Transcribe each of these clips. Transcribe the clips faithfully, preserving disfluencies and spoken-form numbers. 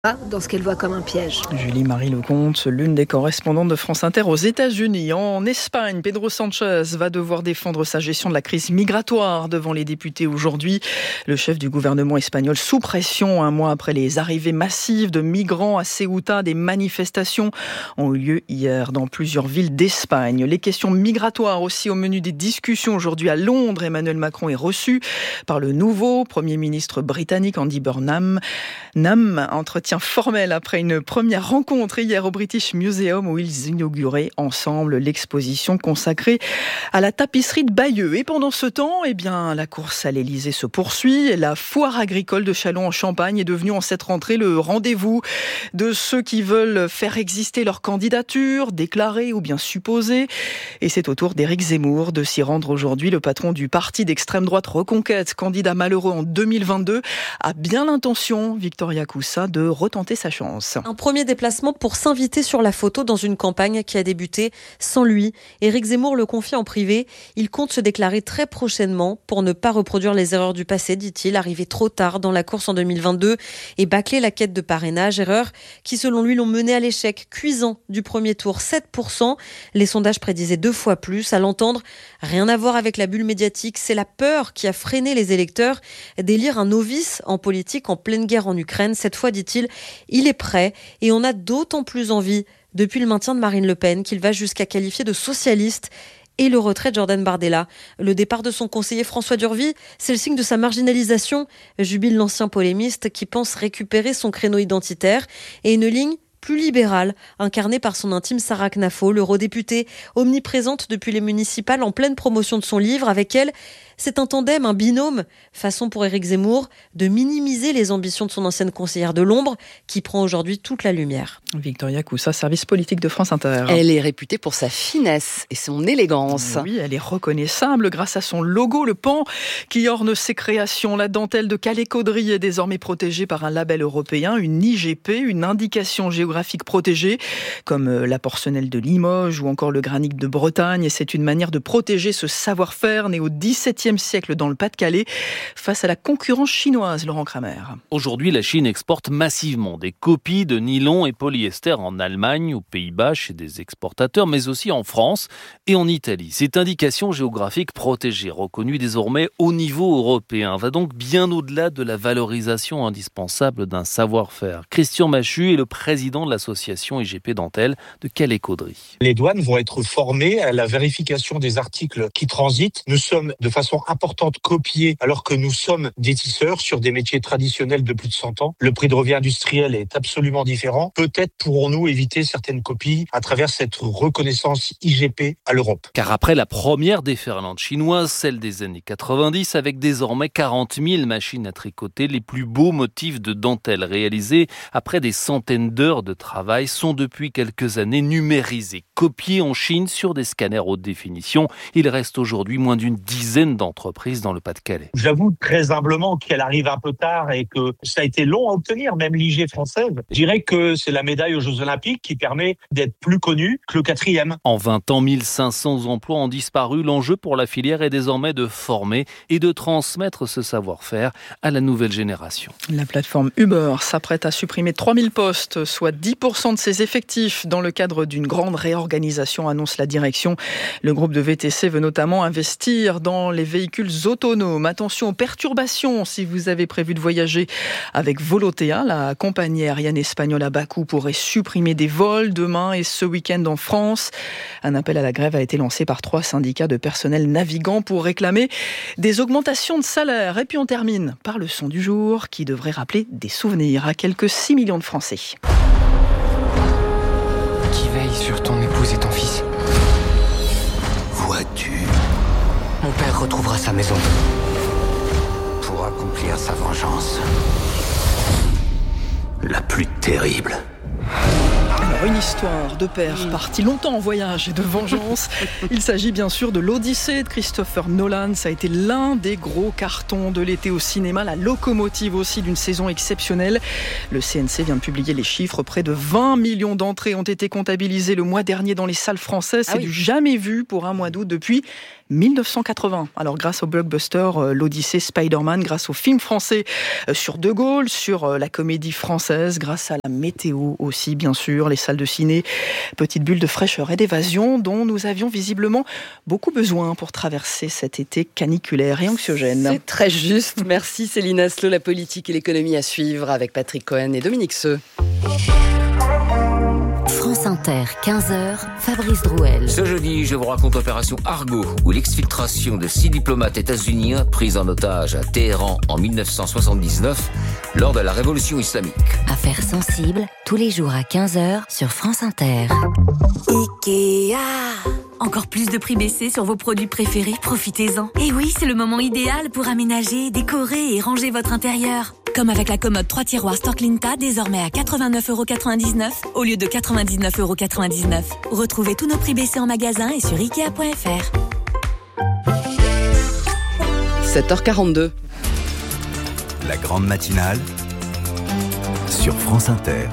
dans ce qu'elle voit comme un piège. Julie-Marie Lecomte, l'une des correspondantes de France Inter aux États-Unis. En Espagne, Pedro Sánchez va devoir défendre sa gestion de la crise migratoire devant les députés aujourd'hui. Le chef du gouvernement espagnol sous pression, un mois après les arrivées massives de migrants à Ceuta. Des manifestations ont eu lieu hier dans plusieurs villes d'Espagne. Les questions migratoires aussi au menu des discussions aujourd'hui à Londres. Emmanuel Macron est reçu par le nouveau Premier ministre britannique Andy Burnham. Nam entretient formel après une première rencontre hier au British Museum où ils inauguraient ensemble l'exposition consacrée à la tapisserie de Bayeux. Et pendant ce temps, eh bien, la course à l'Elysée se poursuit. La foire agricole de Châlons-en-Champagne est devenue en cette rentrée le rendez-vous de ceux qui veulent faire exister leur candidature, déclarée ou bien supposée. Et c'est au tour d'Éric Zemmour de s'y rendre aujourd'hui. Le patron du parti d'extrême droite Reconquête, candidat malheureux en deux mille vingt-deux, a bien l'intention, Victoria Coussa, de retenter sa chance. Un premier déplacement pour s'inviter sur la photo dans une campagne qui a débuté sans lui. Éric Zemmour le confie en privé. Il compte se déclarer très prochainement pour ne pas reproduire les erreurs du passé, dit-il, arrivé trop tard dans la course en deux mille vingt-deux et bâcler la quête de parrainage. Erreurs qui, selon lui, l'ont mené à l'échec cuisant du premier tour, sept pour cent. Les sondages prédisaient deux fois plus. À l'entendre, rien à voir avec la bulle médiatique. C'est la peur qui a freiné les électeurs d'élire un novice en politique en pleine guerre en Ukraine. Cette fois, dit-il, il est prêt et on a d'autant plus envie depuis le maintien de Marine Le Pen qu'il va jusqu'à qualifier de socialiste et le retrait de Jordan Bardella. Le départ de son conseiller François Durvy, c'est le signe de sa marginalisation, jubile l'ancien polémiste qui pense récupérer son créneau identitaire et une ligne plus libérale, incarnée par son intime Sarah Knafo, l'eurodéputée omniprésente depuis les municipales en pleine promotion de son livre. Avec elle, c'est un tandem, un binôme, façon pour Éric Zemmour de minimiser les ambitions de son ancienne conseillère de l'ombre, qui prend aujourd'hui toute la lumière. Victoria Coussa, service politique de France Inter. Elle est réputée pour sa finesse et son élégance. Oui, elle est reconnaissable grâce à son logo, le pan qui orne ses créations. La dentelle de Calais-Caudry est désormais protégée par un label européen, une I G P, une indication géographique protégée, comme la porcelaine de Limoges ou encore le granit de Bretagne. Et c'est une manière de protéger ce savoir-faire né au dix-septième siècle dans le Pas-de-Calais face à la concurrence chinoise, Laurent Kramer. Aujourd'hui, la Chine exporte massivement des copies de nylon et polyester en Allemagne, aux Pays-Bas, chez des exportateurs, mais aussi en France et en Italie. Cette indication géographique protégée, reconnue désormais au niveau européen, va donc bien au-delà de la valorisation indispensable d'un savoir-faire. Christian Machu est le président de l'association I G P Dentelle de Calais-Caudry. Les douanes vont être formées à la vérification des articles qui transitent. Nous sommes de façon importante copiés alors que nous sommes des tisseurs sur des métiers traditionnels de plus de cent ans. Le prix de revient industriel est absolument différent. Peut-être pourrons-nous éviter certaines copies à travers cette reconnaissance I G P à l'Europe. Car après la première déferlante chinoise, celle des années quatre-vingt-dix, avec désormais quarante mille machines à tricoter, les plus beaux motifs de dentelle réalisés après des centaines d'heures de travail sont depuis quelques années numérisés, copiés en Chine sur des scanners haute définition. Il reste aujourd'hui moins d'une dizaine d'entreprises dans le Pas-de-Calais. J'avoue très humblement qu'elle arrive un peu tard et que ça a été long à obtenir, même l'I G française. Je dirais que c'est la médaille aux Jeux Olympiques qui permet d'être plus connue que le quatrième. En vingt ans, mille cinq cents emplois ont disparu. L'enjeu pour la filière est désormais de former et de transmettre ce savoir-faire à la nouvelle génération. La plateforme Uber s'apprête à supprimer trois mille postes, soit dix pour cent de ses effectifs dans le cadre d'une grande réorganisation, annonce la direction. Le groupe de V T C veut notamment investir dans les véhicules autonomes. Attention aux perturbations si vous avez prévu de voyager avec Volotea. La compagnie aérienne espagnole à bas coût pourrait supprimer des vols demain et ce week-end en France. Un appel à la grève a été lancé par trois syndicats de personnel navigant pour réclamer des augmentations de salaire. Et puis on termine par le son du jour qui devrait rappeler des souvenirs à quelques six millions de Français. Qui veille sur ton épouse et ton fils? Vois-tu, Mon père retrouvera sa maison. pour accomplir sa vengeance la plus terrible. Alors, Alors, une histoire de père parti longtemps en voyage et de vengeance. Il s'agit bien sûr de l'Odyssée de Christopher Nolan. Ça a été l'un des gros cartons de l'été au cinéma, la locomotive aussi d'une saison exceptionnelle. Le C N C vient de publier les chiffres. Près de vingt millions d'entrées ont été comptabilisées le mois dernier dans les salles françaises. C'est ah oui. du jamais vu pour un mois d'août depuis dix-neuf cent quatre-vingts. Alors grâce au blockbuster euh, l'Odyssée, Spider-Man, grâce au film français euh, sur De Gaulle, sur euh, la comédie française, grâce à la météo aussi bien sûr, les salles de ciné, petite bulle de fraîcheur et d'évasion dont nous avions visiblement beaucoup besoin pour traverser cet été caniculaire et anxiogène. C'est très juste. Merci Céline Aslo. La politique et l'économie à suivre avec Patrick Cohen et Dominique Seux. France Inter, quinze heures, Fabrice Drouel. Ce jeudi, je vous raconte l'opération Argo, où l'exfiltration de six diplomates états-uniens pris en otage à Téhéran en dix-neuf cent soixante-dix-neuf lors de la révolution islamique. Affaires sensibles, tous les jours à quinze heures sur France Inter. Ikea. Encore plus de prix baissés sur vos produits préférés, profitez-en. Et oui, c'est le moment idéal pour aménager, décorer et ranger votre intérieur. Comme avec la commode trois tiroirs Storklinta, désormais à quatre-vingt-neuf euros quatre-vingt-dix-neuf au lieu de quatre-vingt-dix-neuf euros quatre-vingt-dix-neuf. Retrouvez tous nos prix baissés en magasin et sur ikea point f r. sept heures quarante-deux. La grande matinale sur France Inter.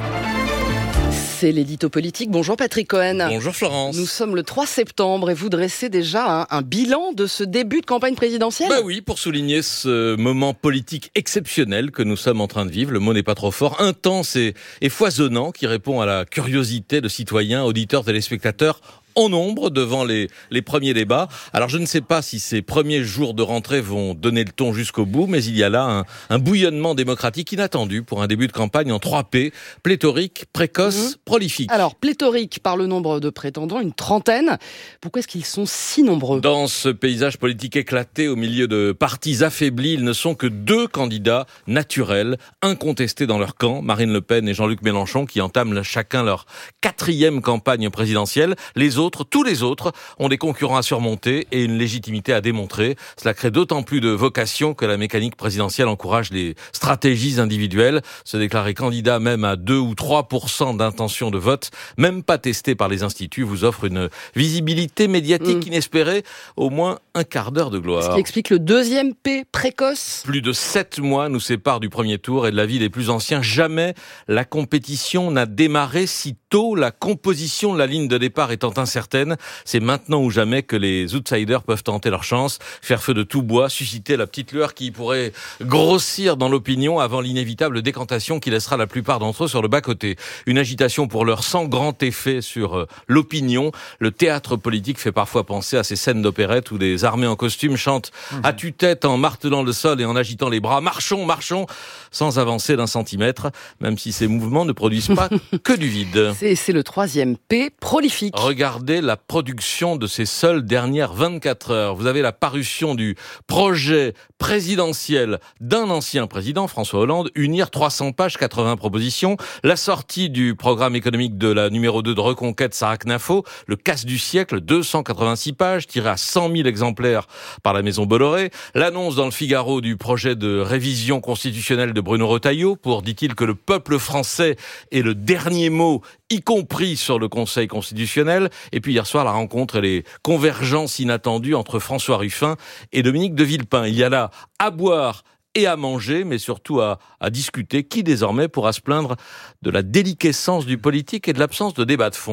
C'est l'édito politique. Bonjour Patrick Cohen. Bonjour Florence. Nous sommes le trois septembre et vous dressez déjà un, un bilan de ce début de campagne présidentielle. Bah oui, pour souligner ce moment politique exceptionnel que nous sommes en train de vivre. Le mot n'est pas trop fort. Intense et, et foisonnant qui répond à la curiosité de citoyens, auditeurs, téléspectateurs en nombre devant les, les premiers débats. Alors je ne sais pas si ces premiers jours de rentrée vont donner le ton jusqu'au bout, mais il y a là un, un bouillonnement démocratique inattendu pour un début de campagne en trois P, pléthorique, précoce, mmh. prolifique. Alors pléthorique par le nombre de prétendants, une trentaine. Pourquoi est-ce qu'ils sont si nombreux ? Dans ce paysage politique éclaté au milieu de partis affaiblis, ils ne sont que deux candidats naturels, incontestés dans leur camp, Marine Le Pen et Jean-Luc Mélenchon, qui entament chacun leur quatrième campagne présidentielle. Les autres Tous les autres ont des concurrents à surmonter et une légitimité à démontrer. Cela crée d'autant plus de vocation que la mécanique présidentielle encourage les stratégies individuelles. Se déclarer candidat même à deux ou trois pour cent d'intention de vote, même pas testé par les instituts, vous offre une visibilité médiatique mmh. inespérée, au moins un quart d'heure de gloire. Ce qui explique le deuxième P, précoce. Plus de sept mois nous séparent du premier tour et de la vie des plus anciens. Jamais la compétition n'a démarré si tôt, la composition de la ligne de départ étant incertaine. C'est maintenant ou jamais que les outsiders peuvent tenter leur chance, faire feu de tout bois, susciter la petite lueur qui pourrait grossir dans l'opinion avant l'inévitable décantation qui laissera la plupart d'entre eux sur le bas-côté. Une agitation pour l'heure sans grand effet sur l'opinion. Le théâtre politique fait parfois penser à ces scènes d'opérette où des armées en costume chantent mmh. à tue-tête en martelant le sol et en agitant les bras. Marchons, marchons, sans avancer d'un centimètre, même si ces mouvements ne produisent pas que du vide. C'est, c'est le troisième P, prolifique. Regardez la production de ces seules dernières vingt-quatre heures. Vous avez la parution du projet présidentiel d'un ancien président, François Hollande, unir trois cents pages, quatre-vingts propositions, la sortie du programme économique de la numéro deux de Reconquête, Sarah Knafo, le casse du siècle, deux cent quatre-vingt-six pages, tiré à cent mille exemplaires par la maison Bolloré, l'annonce dans le Figaro du projet de révision constitutionnelle de Bruno Retailleau pour, dit-il, que le peuple français ait le dernier mot, y compris sur le Conseil constitutionnel. Et puis hier soir, la rencontre et les convergences inattendues entre François Ruffin et Dominique de Villepin. Il y a là à boire et à manger, mais surtout à, à discuter. Qui désormais pourra se plaindre de la déliquescence du politique et de l'absence de débat de fond ?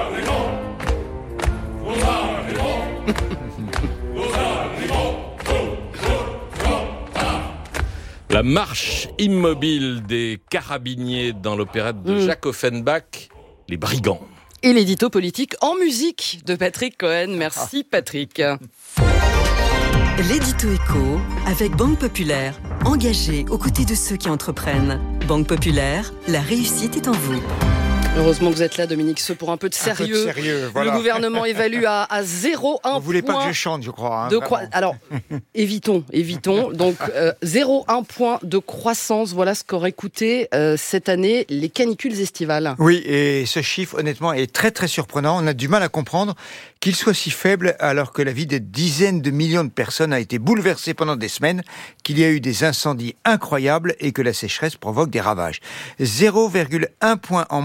La marche immobile des carabiniers dans l'opérette de mmh. Jacques Offenbach, Les Brigands. Et l'édito politique en musique de Patrick Cohen. Merci Patrick. L'édito éco avec Banque Populaire. Engagée aux côtés de ceux qui entreprennent. Banque Populaire, la réussite est en vous. Heureusement que vous êtes là, Dominique Seux, pour un peu de sérieux. Un peu de sérieux, voilà. Le gouvernement évalue à, à zéro virgule un point. Vous voulez pas que je chante, je crois. Hein, de croi... Alors, évitons, évitons. Donc, euh, zéro virgule un point de croissance. Voilà ce qu'auraient coûté euh, cette année les canicules estivales. Oui, et ce chiffre, honnêtement, est très très surprenant. On a du mal à comprendre qu'il soit si faible alors que la vie des dizaines de millions de personnes a été bouleversée pendant des semaines, qu'il y a eu des incendies incroyables et que la sécheresse provoque des ravages. zéro virgule un point en moins, ça représente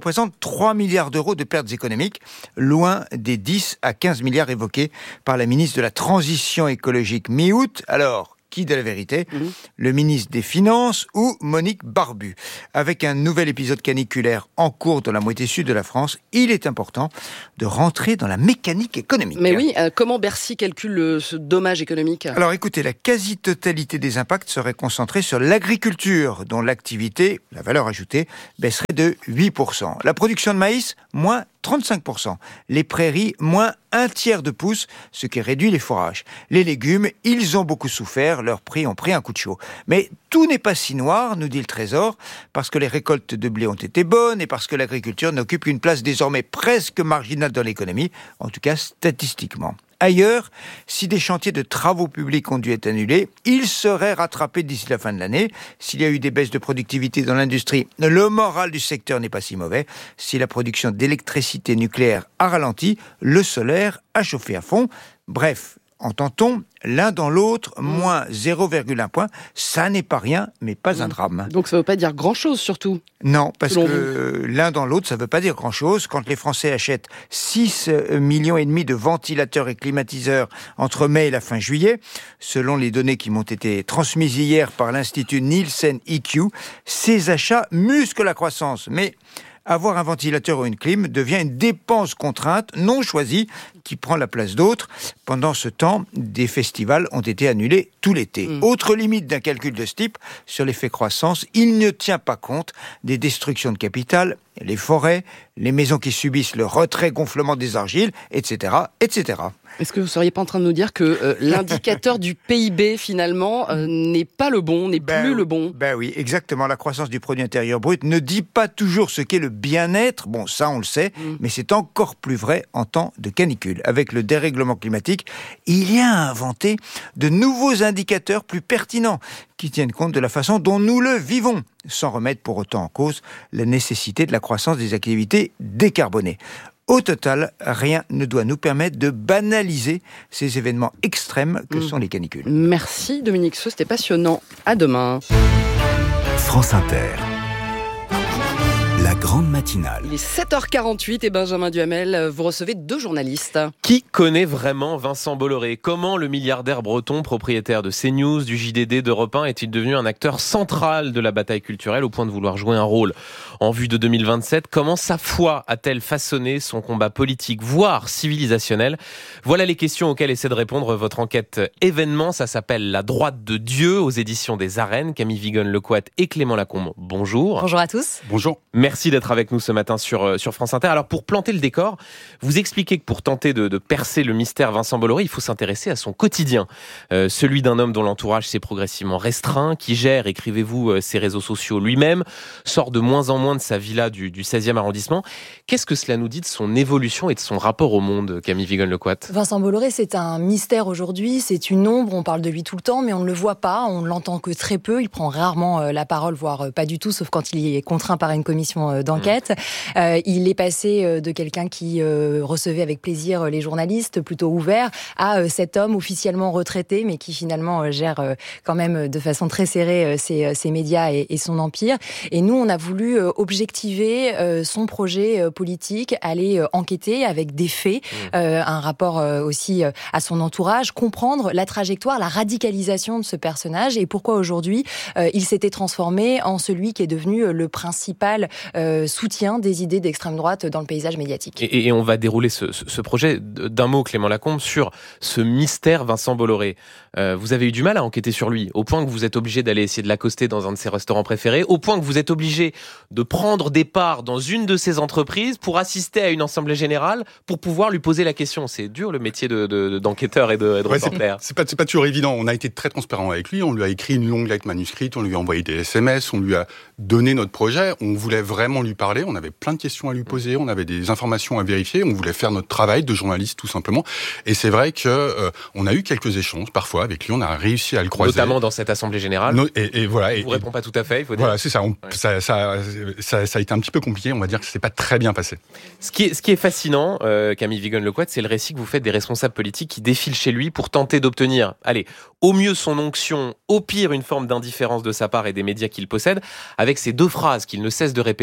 représente trois milliards d'euros de pertes économiques, loin des dix à quinze milliards évoqués par la ministre de la Transition écologique mi-août. Alors, qui de la vérité, mmh. le ministre des Finances ou Monique Barbu? Avec un nouvel épisode caniculaire en cours dans la moitié sud de la France, il est important de rentrer dans la mécanique économique. Mais oui, euh, comment Bercy calcule ce dommage économique? Alors écoutez, la quasi-totalité des impacts serait concentrée sur l'agriculture, dont l'activité, la valeur ajoutée, baisserait de huit pour cent. La production de maïs, moins trente-cinq pour cent. Les prairies, moins un tiers de pouce, ce qui réduit les forages. Les légumes, ils ont beaucoup souffert, leurs prix ont pris un coup de chaud. Mais tout n'est pas si noir, nous dit le Trésor, parce que les récoltes de blé ont été bonnes et parce que l'agriculture n'occupe qu'une place désormais presque marginale dans l'économie, en tout cas statistiquement. Ailleurs, si des chantiers de travaux publics ont dû être annulés, ils seraient rattrapés d'ici la fin de l'année. S'il y a eu des baisses de productivité dans l'industrie, le moral du secteur n'est pas si mauvais. Si la production d'électricité nucléaire a ralenti, le solaire a chauffé à fond. Bref, entend-on, l'un dans l'autre, moins zéro virgule un point, ça n'est pas rien, mais pas un drame. Donc ça ne veut pas dire grand-chose, surtout? Non, parce que vous. l'un dans l'autre, ça ne veut pas dire grand-chose. Quand les Français achètent six millions et demi de ventilateurs et climatiseurs entre mai et la fin juillet, selon les données qui m'ont été transmises hier par l'Institut Nielsen E Q, ces achats musclent la croissance. Mais avoir un ventilateur ou une clim devient une dépense contrainte, non choisie, qui prend la place d'autres. Pendant ce temps, des festivals ont été annulés tout l'été. Mmh. Autre limite d'un calcul de ce type, sur l'effet croissance, il ne tient pas compte des destructions de capital, les forêts, les maisons qui subissent le retrait-gonflement des argiles, et cetera, et cetera. Est-ce que vous ne seriez pas en train de nous dire que euh, l'indicateur du P I B, finalement, euh, n'est pas le bon, n'est ben, plus le bon? Ben oui, exactement. La croissance du produit intérieur brut ne dit pas toujours ce qu'est le bien-être. Bon, ça, on le sait, mmh. mais c'est encore plus vrai en temps de canicule. Avec le dérèglement climatique, il y a inventé de nouveaux indicateurs plus pertinents qui tiennent compte de la façon dont nous le vivons, sans remettre pour autant en cause la nécessité de la croissance des activités décarbonées. Au total, rien ne doit nous permettre de banaliser ces événements extrêmes que mmh. sont les canicules. Merci Dominique Sceaux, c'était passionnant. À demain. France Inter. La grande matinale. Il est sept heures quarante-huit et Benjamin Duhamel, vous recevez deux journalistes. Qui connaît vraiment Vincent Bolloré? Comment le milliardaire breton, propriétaire de CNews, du J D D, d'Europe un, est-il devenu un acteur central de la bataille culturelle au point de vouloir jouer un rôle en vue de deux mille vingt-sept? Comment sa foi a-t-elle façonné son combat politique, voire civilisationnel? Voilà les questions auxquelles essaie de répondre votre enquête événement. Ça s'appelle La droite de Dieu aux éditions des Arènes. Camille Vigon-Lecoat et Clément Lacombe, bonjour. Bonjour à tous. Bonjour. Merci d'être avec nous ce matin sur, sur France Inter. Alors pour planter le décor, vous expliquez que pour tenter de, de percer le mystère Vincent Bolloré, il faut s'intéresser à son quotidien. Euh, celui d'un homme dont l'entourage s'est progressivement restreint, qui gère, écrivez-vous, ses réseaux sociaux lui-même, sort de moins en moins de sa villa du, du seizième arrondissement. Qu'est-ce que cela nous dit de son évolution et de son rapport au monde, Camille Vigon-Lecoat? Vincent Bolloré, c'est un mystère aujourd'hui, c'est une ombre, on parle de lui tout le temps, mais on ne le voit pas, on ne l'entend que très peu, il prend rarement la parole, voire pas du tout, sauf quand il est contraint par une commission d'enquête. Mmh. Euh, il est passé de quelqu'un qui euh, recevait avec plaisir les journalistes, plutôt ouvert, à euh, cet homme officiellement retraité, mais qui finalement euh, gère euh, quand même de façon très serrée euh, ses, ses médias et, et son empire. Et nous, on a voulu euh, objectiver euh, son projet euh, politique, aller euh, enquêter avec des faits, mmh. euh, un rapport euh, aussi euh, à son entourage, comprendre la trajectoire, la radicalisation de ce personnage et pourquoi aujourd'hui euh, il s'était transformé en celui qui est devenu euh, le principal euh, soutien des idées d'extrême droite dans le paysage médiatique. Et, et on va dérouler ce, ce projet d'un mot, Clément Lacombe, sur ce mystère Vincent Bolloré. Euh, vous avez eu du mal à enquêter sur lui, au point que vous êtes obligé d'aller essayer de l'accoster dans un de ses restaurants préférés, au point que vous êtes obligé de prendre des parts dans une de ses entreprises pour assister à une assemblée générale, pour pouvoir lui poser la question. C'est dur le métier de, de, d'enquêteur et de, de ouais, reporter. C'est, c'est, pas, c'est pas toujours évident. On a été très transparent avec lui, on lui a écrit une longue lettre manuscrite, on lui a envoyé des S M S, on lui a donné notre projet, on voulait vraiment lui parler, on avait plein de questions à lui poser, on avait des informations à vérifier, on voulait faire notre travail de journaliste tout simplement. Et c'est vrai que euh, on a eu quelques échanges parfois avec lui, on a réussi à le croiser. Notamment dans cette assemblée générale. No, et, et voilà. Il vous et, répond pas tout à fait, il faut dire. Voilà, c'est ça, on, ouais. ça, ça, ça. Ça a été un petit peu compliqué, on va dire que c'est pas très bien passé. Ce qui est, ce qui est fascinant, euh, Camille Vigon-Lecoat, c'est le récit que vous faites des responsables politiques qui défilent chez lui pour tenter d'obtenir, allez, au mieux son onction, au pire une forme d'indifférence de sa part et des médias qu'il possède, avec ces deux phrases qu'il ne cesse de répéter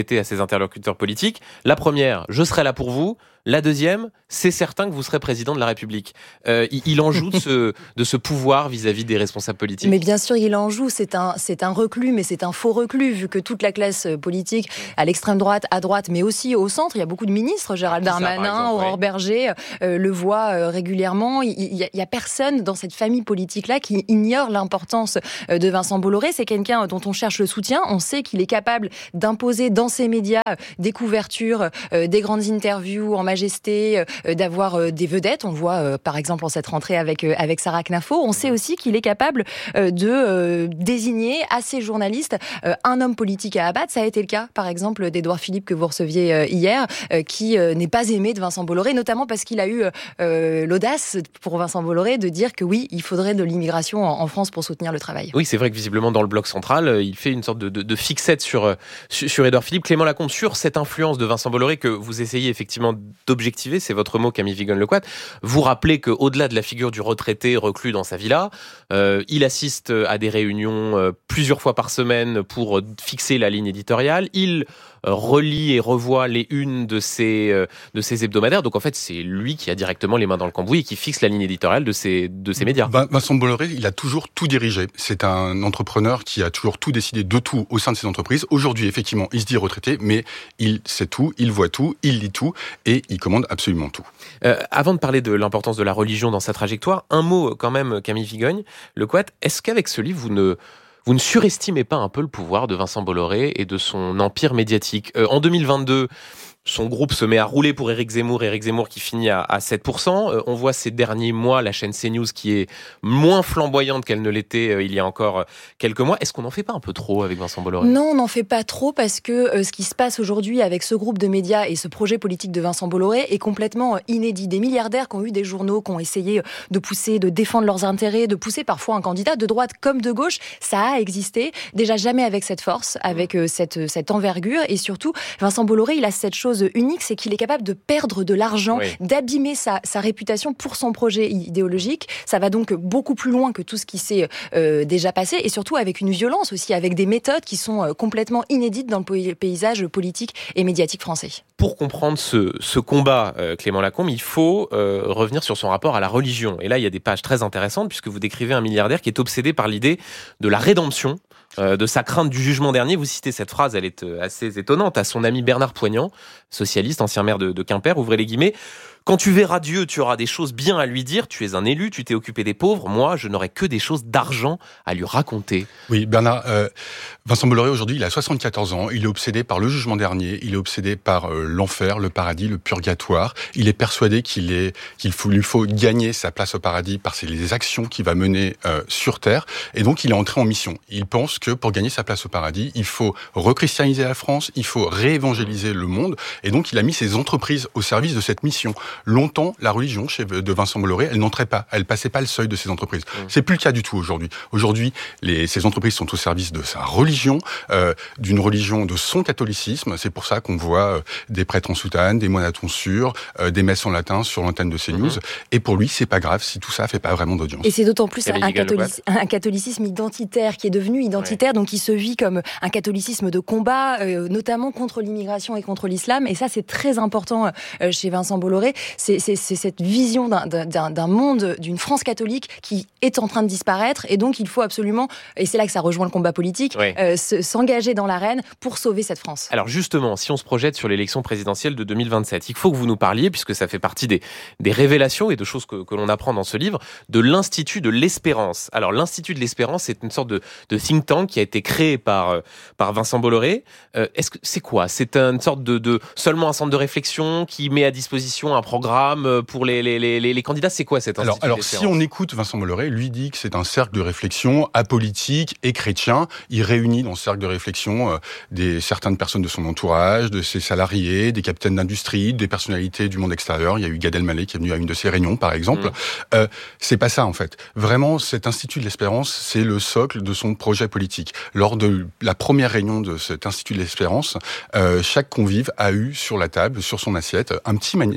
répété à ses interlocuteurs politiques. La première, je serai là pour vous. La deuxième, c'est certain que vous serez président de la République. Euh, il, il en joue de ce, de ce pouvoir vis-à-vis des responsables politiques. Mais bien sûr, il en joue. C'est un, c'est un reclus, mais c'est un faux reclus, vu que toute la classe politique, à l'extrême droite, à droite, mais aussi au centre, il y a beaucoup de ministres, Gérald Darmanin, Aurore ouais. Berger, euh, le voit euh, régulièrement. Il y, il y a personne dans cette famille politique-là qui ignore l'importance euh, de Vincent Bolloré. C'est quelqu'un dont on cherche le soutien. On sait qu'il est capable d'imposer dans ses médias euh, des couvertures, euh, des grandes interviews en majesté, euh, d'avoir euh, des vedettes. On le voit euh, par exemple en cette rentrée avec, euh, avec Sarah Knafo. On sait aussi qu'il est capable euh, de euh, désigner à ses journalistes euh, un homme politique à abattre. Ça a été le cas par exemple d'Édouard Philippe que vous receviez euh, hier, euh, qui euh, n'est pas aimé de Vincent Bolloré, notamment parce qu'il a eu euh, l'audace pour Vincent Bolloré de dire que oui, il faudrait de l'immigration en, en France pour soutenir le travail. Oui, c'est vrai que visiblement dans le bloc central, il fait une sorte de, de, de fixette sur, sur, sur Édouard Philippe. Clément Lacombe, sur cette influence de Vincent Bolloré que vous essayez effectivement d'objectiver, c'est votre mot Camille Vigogne-Lequat, vous rappelez qu'au-delà de la figure du retraité reclus dans sa villa, euh, il assiste à des réunions euh, plusieurs fois par semaine pour fixer la ligne éditoriale, il relit et revoit les unes de ses, euh, de ses hebdomadaires, donc en fait c'est lui qui a directement les mains dans le cambouis et qui fixe la ligne éditoriale de ses, de ses médias. Vincent Bolloré, il a toujours tout dirigé, c'est un entrepreneur qui a toujours tout décidé de tout au sein de ses entreprises. Aujourd'hui effectivement il se dit retraité, mais il sait tout, il voit tout, il lit tout et il commande absolument tout. Euh, avant de parler de l'importance de la religion dans sa trajectoire, un mot quand même Camille Vigogne-Lequat, est-ce qu'avec ce livre vous ne Vous ne surestimez pas un peu le pouvoir de Vincent Bolloré et de son empire médiatique ? euh, En deux mille vingt-deux, son groupe se met à rouler pour Éric Zemmour, Éric Zemmour qui finit à, à sept pour cent. Euh, on voit ces derniers mois la chaîne CNews qui est moins flamboyante qu'elle ne l'était euh, il y a encore quelques mois. Est-ce qu'on n'en fait pas un peu trop avec Vincent Bolloré ? Non, on n'en fait pas trop parce que euh, ce qui se passe aujourd'hui avec ce groupe de médias et ce projet politique de Vincent Bolloré est complètement euh, inédit. Des milliardaires qui ont eu des journaux, qui ont essayé de pousser, de défendre leurs intérêts, de pousser parfois un candidat de droite comme de gauche, ça a existé. Déjà jamais avec cette force, avec euh, cette, cette envergure. Et surtout, Vincent Bolloré, il a cette chose unique, c'est qu'il est capable de perdre de l'argent, oui. d'abîmer sa, sa réputation pour son projet idéologique. Ça va donc beaucoup plus loin que tout ce qui s'est euh, déjà passé, et surtout avec une violence aussi, avec des méthodes qui sont euh, complètement inédites dans le paysage politique et médiatique français. Pour comprendre ce, ce combat, euh, Clément Lacombe, il faut euh, revenir sur son rapport à la religion. Et là, il y a des pages très intéressantes, puisque vous décrivez un milliardaire qui est obsédé par l'idée de la rédemption, Euh, de sa crainte du jugement dernier. Vous citez cette phrase, elle est euh, assez étonnante, à son ami Bernard Poignant, socialiste, ancien maire de, de Quimper, ouvrez les guillemets. Quand tu verras Dieu, tu auras des choses bien à lui dire, tu es un élu, tu t'es occupé des pauvres, moi, je n'aurai que des choses d'argent à lui raconter. Oui, Bernard, euh, Vincent Bolloré, aujourd'hui, il a soixante-quatorze ans, il est obsédé par le jugement dernier, il est obsédé par euh, l'enfer, le paradis, le purgatoire, il est persuadé qu'il est, qu'il faut, lui faut gagner sa place au paradis par ses, les actions qu'il va mener euh, sur Terre, et donc il est entré en mission. Il pense que pour gagner sa place au paradis, il faut rechristianiser la France, il faut réévangéliser le monde, et donc il a mis ses entreprises au service de cette mission. Longtemps, la religion chez, de Vincent Bolloré, elle n'entrait pas, elle passait pas le seuil de ses entreprises. Mmh. C'est plus le cas du tout aujourd'hui. Aujourd'hui, les, ces entreprises sont au service de sa religion, euh, d'une religion de son catholicisme. C'est pour ça qu'on voit euh, des prêtres en soutane, des moines à tonsure, euh, des messes en latin sur l'antenne de CNews. Mmh. Et pour lui, c'est pas grave si tout ça fait pas vraiment d'audience. Et c'est d'autant plus un, catholic, un catholicisme identitaire qui est devenu identitaire, ouais. donc qui se vit comme un catholicisme de combat, euh, notamment contre l'immigration et contre l'islam. Et ça, c'est très important euh, chez Vincent Bolloré. C'est, c'est, c'est cette vision d'un, d'un, d'un monde, d'une France catholique qui est en train de disparaître. Et donc, il faut absolument, et c'est là que ça rejoint le combat politique, oui. euh, se, s'engager dans l'arène pour sauver cette France. Alors justement, si on se projette sur l'élection présidentielle de deux mille vingt-sept, il faut que vous nous parliez, puisque ça fait partie des, des révélations et de choses que, que l'on apprend dans ce livre, de l'Institut de l'Espérance. Alors l'Institut de l'Espérance, c'est une sorte de, de think tank qui a été créé par, par Vincent Bolloré. Euh, est-ce que c'est quoi ? C'est une sorte de, de seulement un centre de réflexion qui met à disposition un programme pour les, les, les, les candidats. C'est quoi cet Institut Alors, de alors si on écoute Vincent Bolloré, lui dit que c'est un cercle de réflexion apolitique et chrétien. Il réunit dans ce cercle de réflexion euh, des, certaines personnes de son entourage, de ses salariés, des capitaines d'industrie, des personnalités du monde extérieur. Il y a eu Gad Elmaleh qui est venu à une de ses réunions, par exemple. Mmh. Euh, c'est pas ça, en fait. Vraiment, cet Institut de l'Espérance, c'est le socle de son projet politique. Lors de la première réunion de cet Institut de l'Espérance, euh, chaque convive a eu sur la table, sur son assiette, un petit, mani- un petit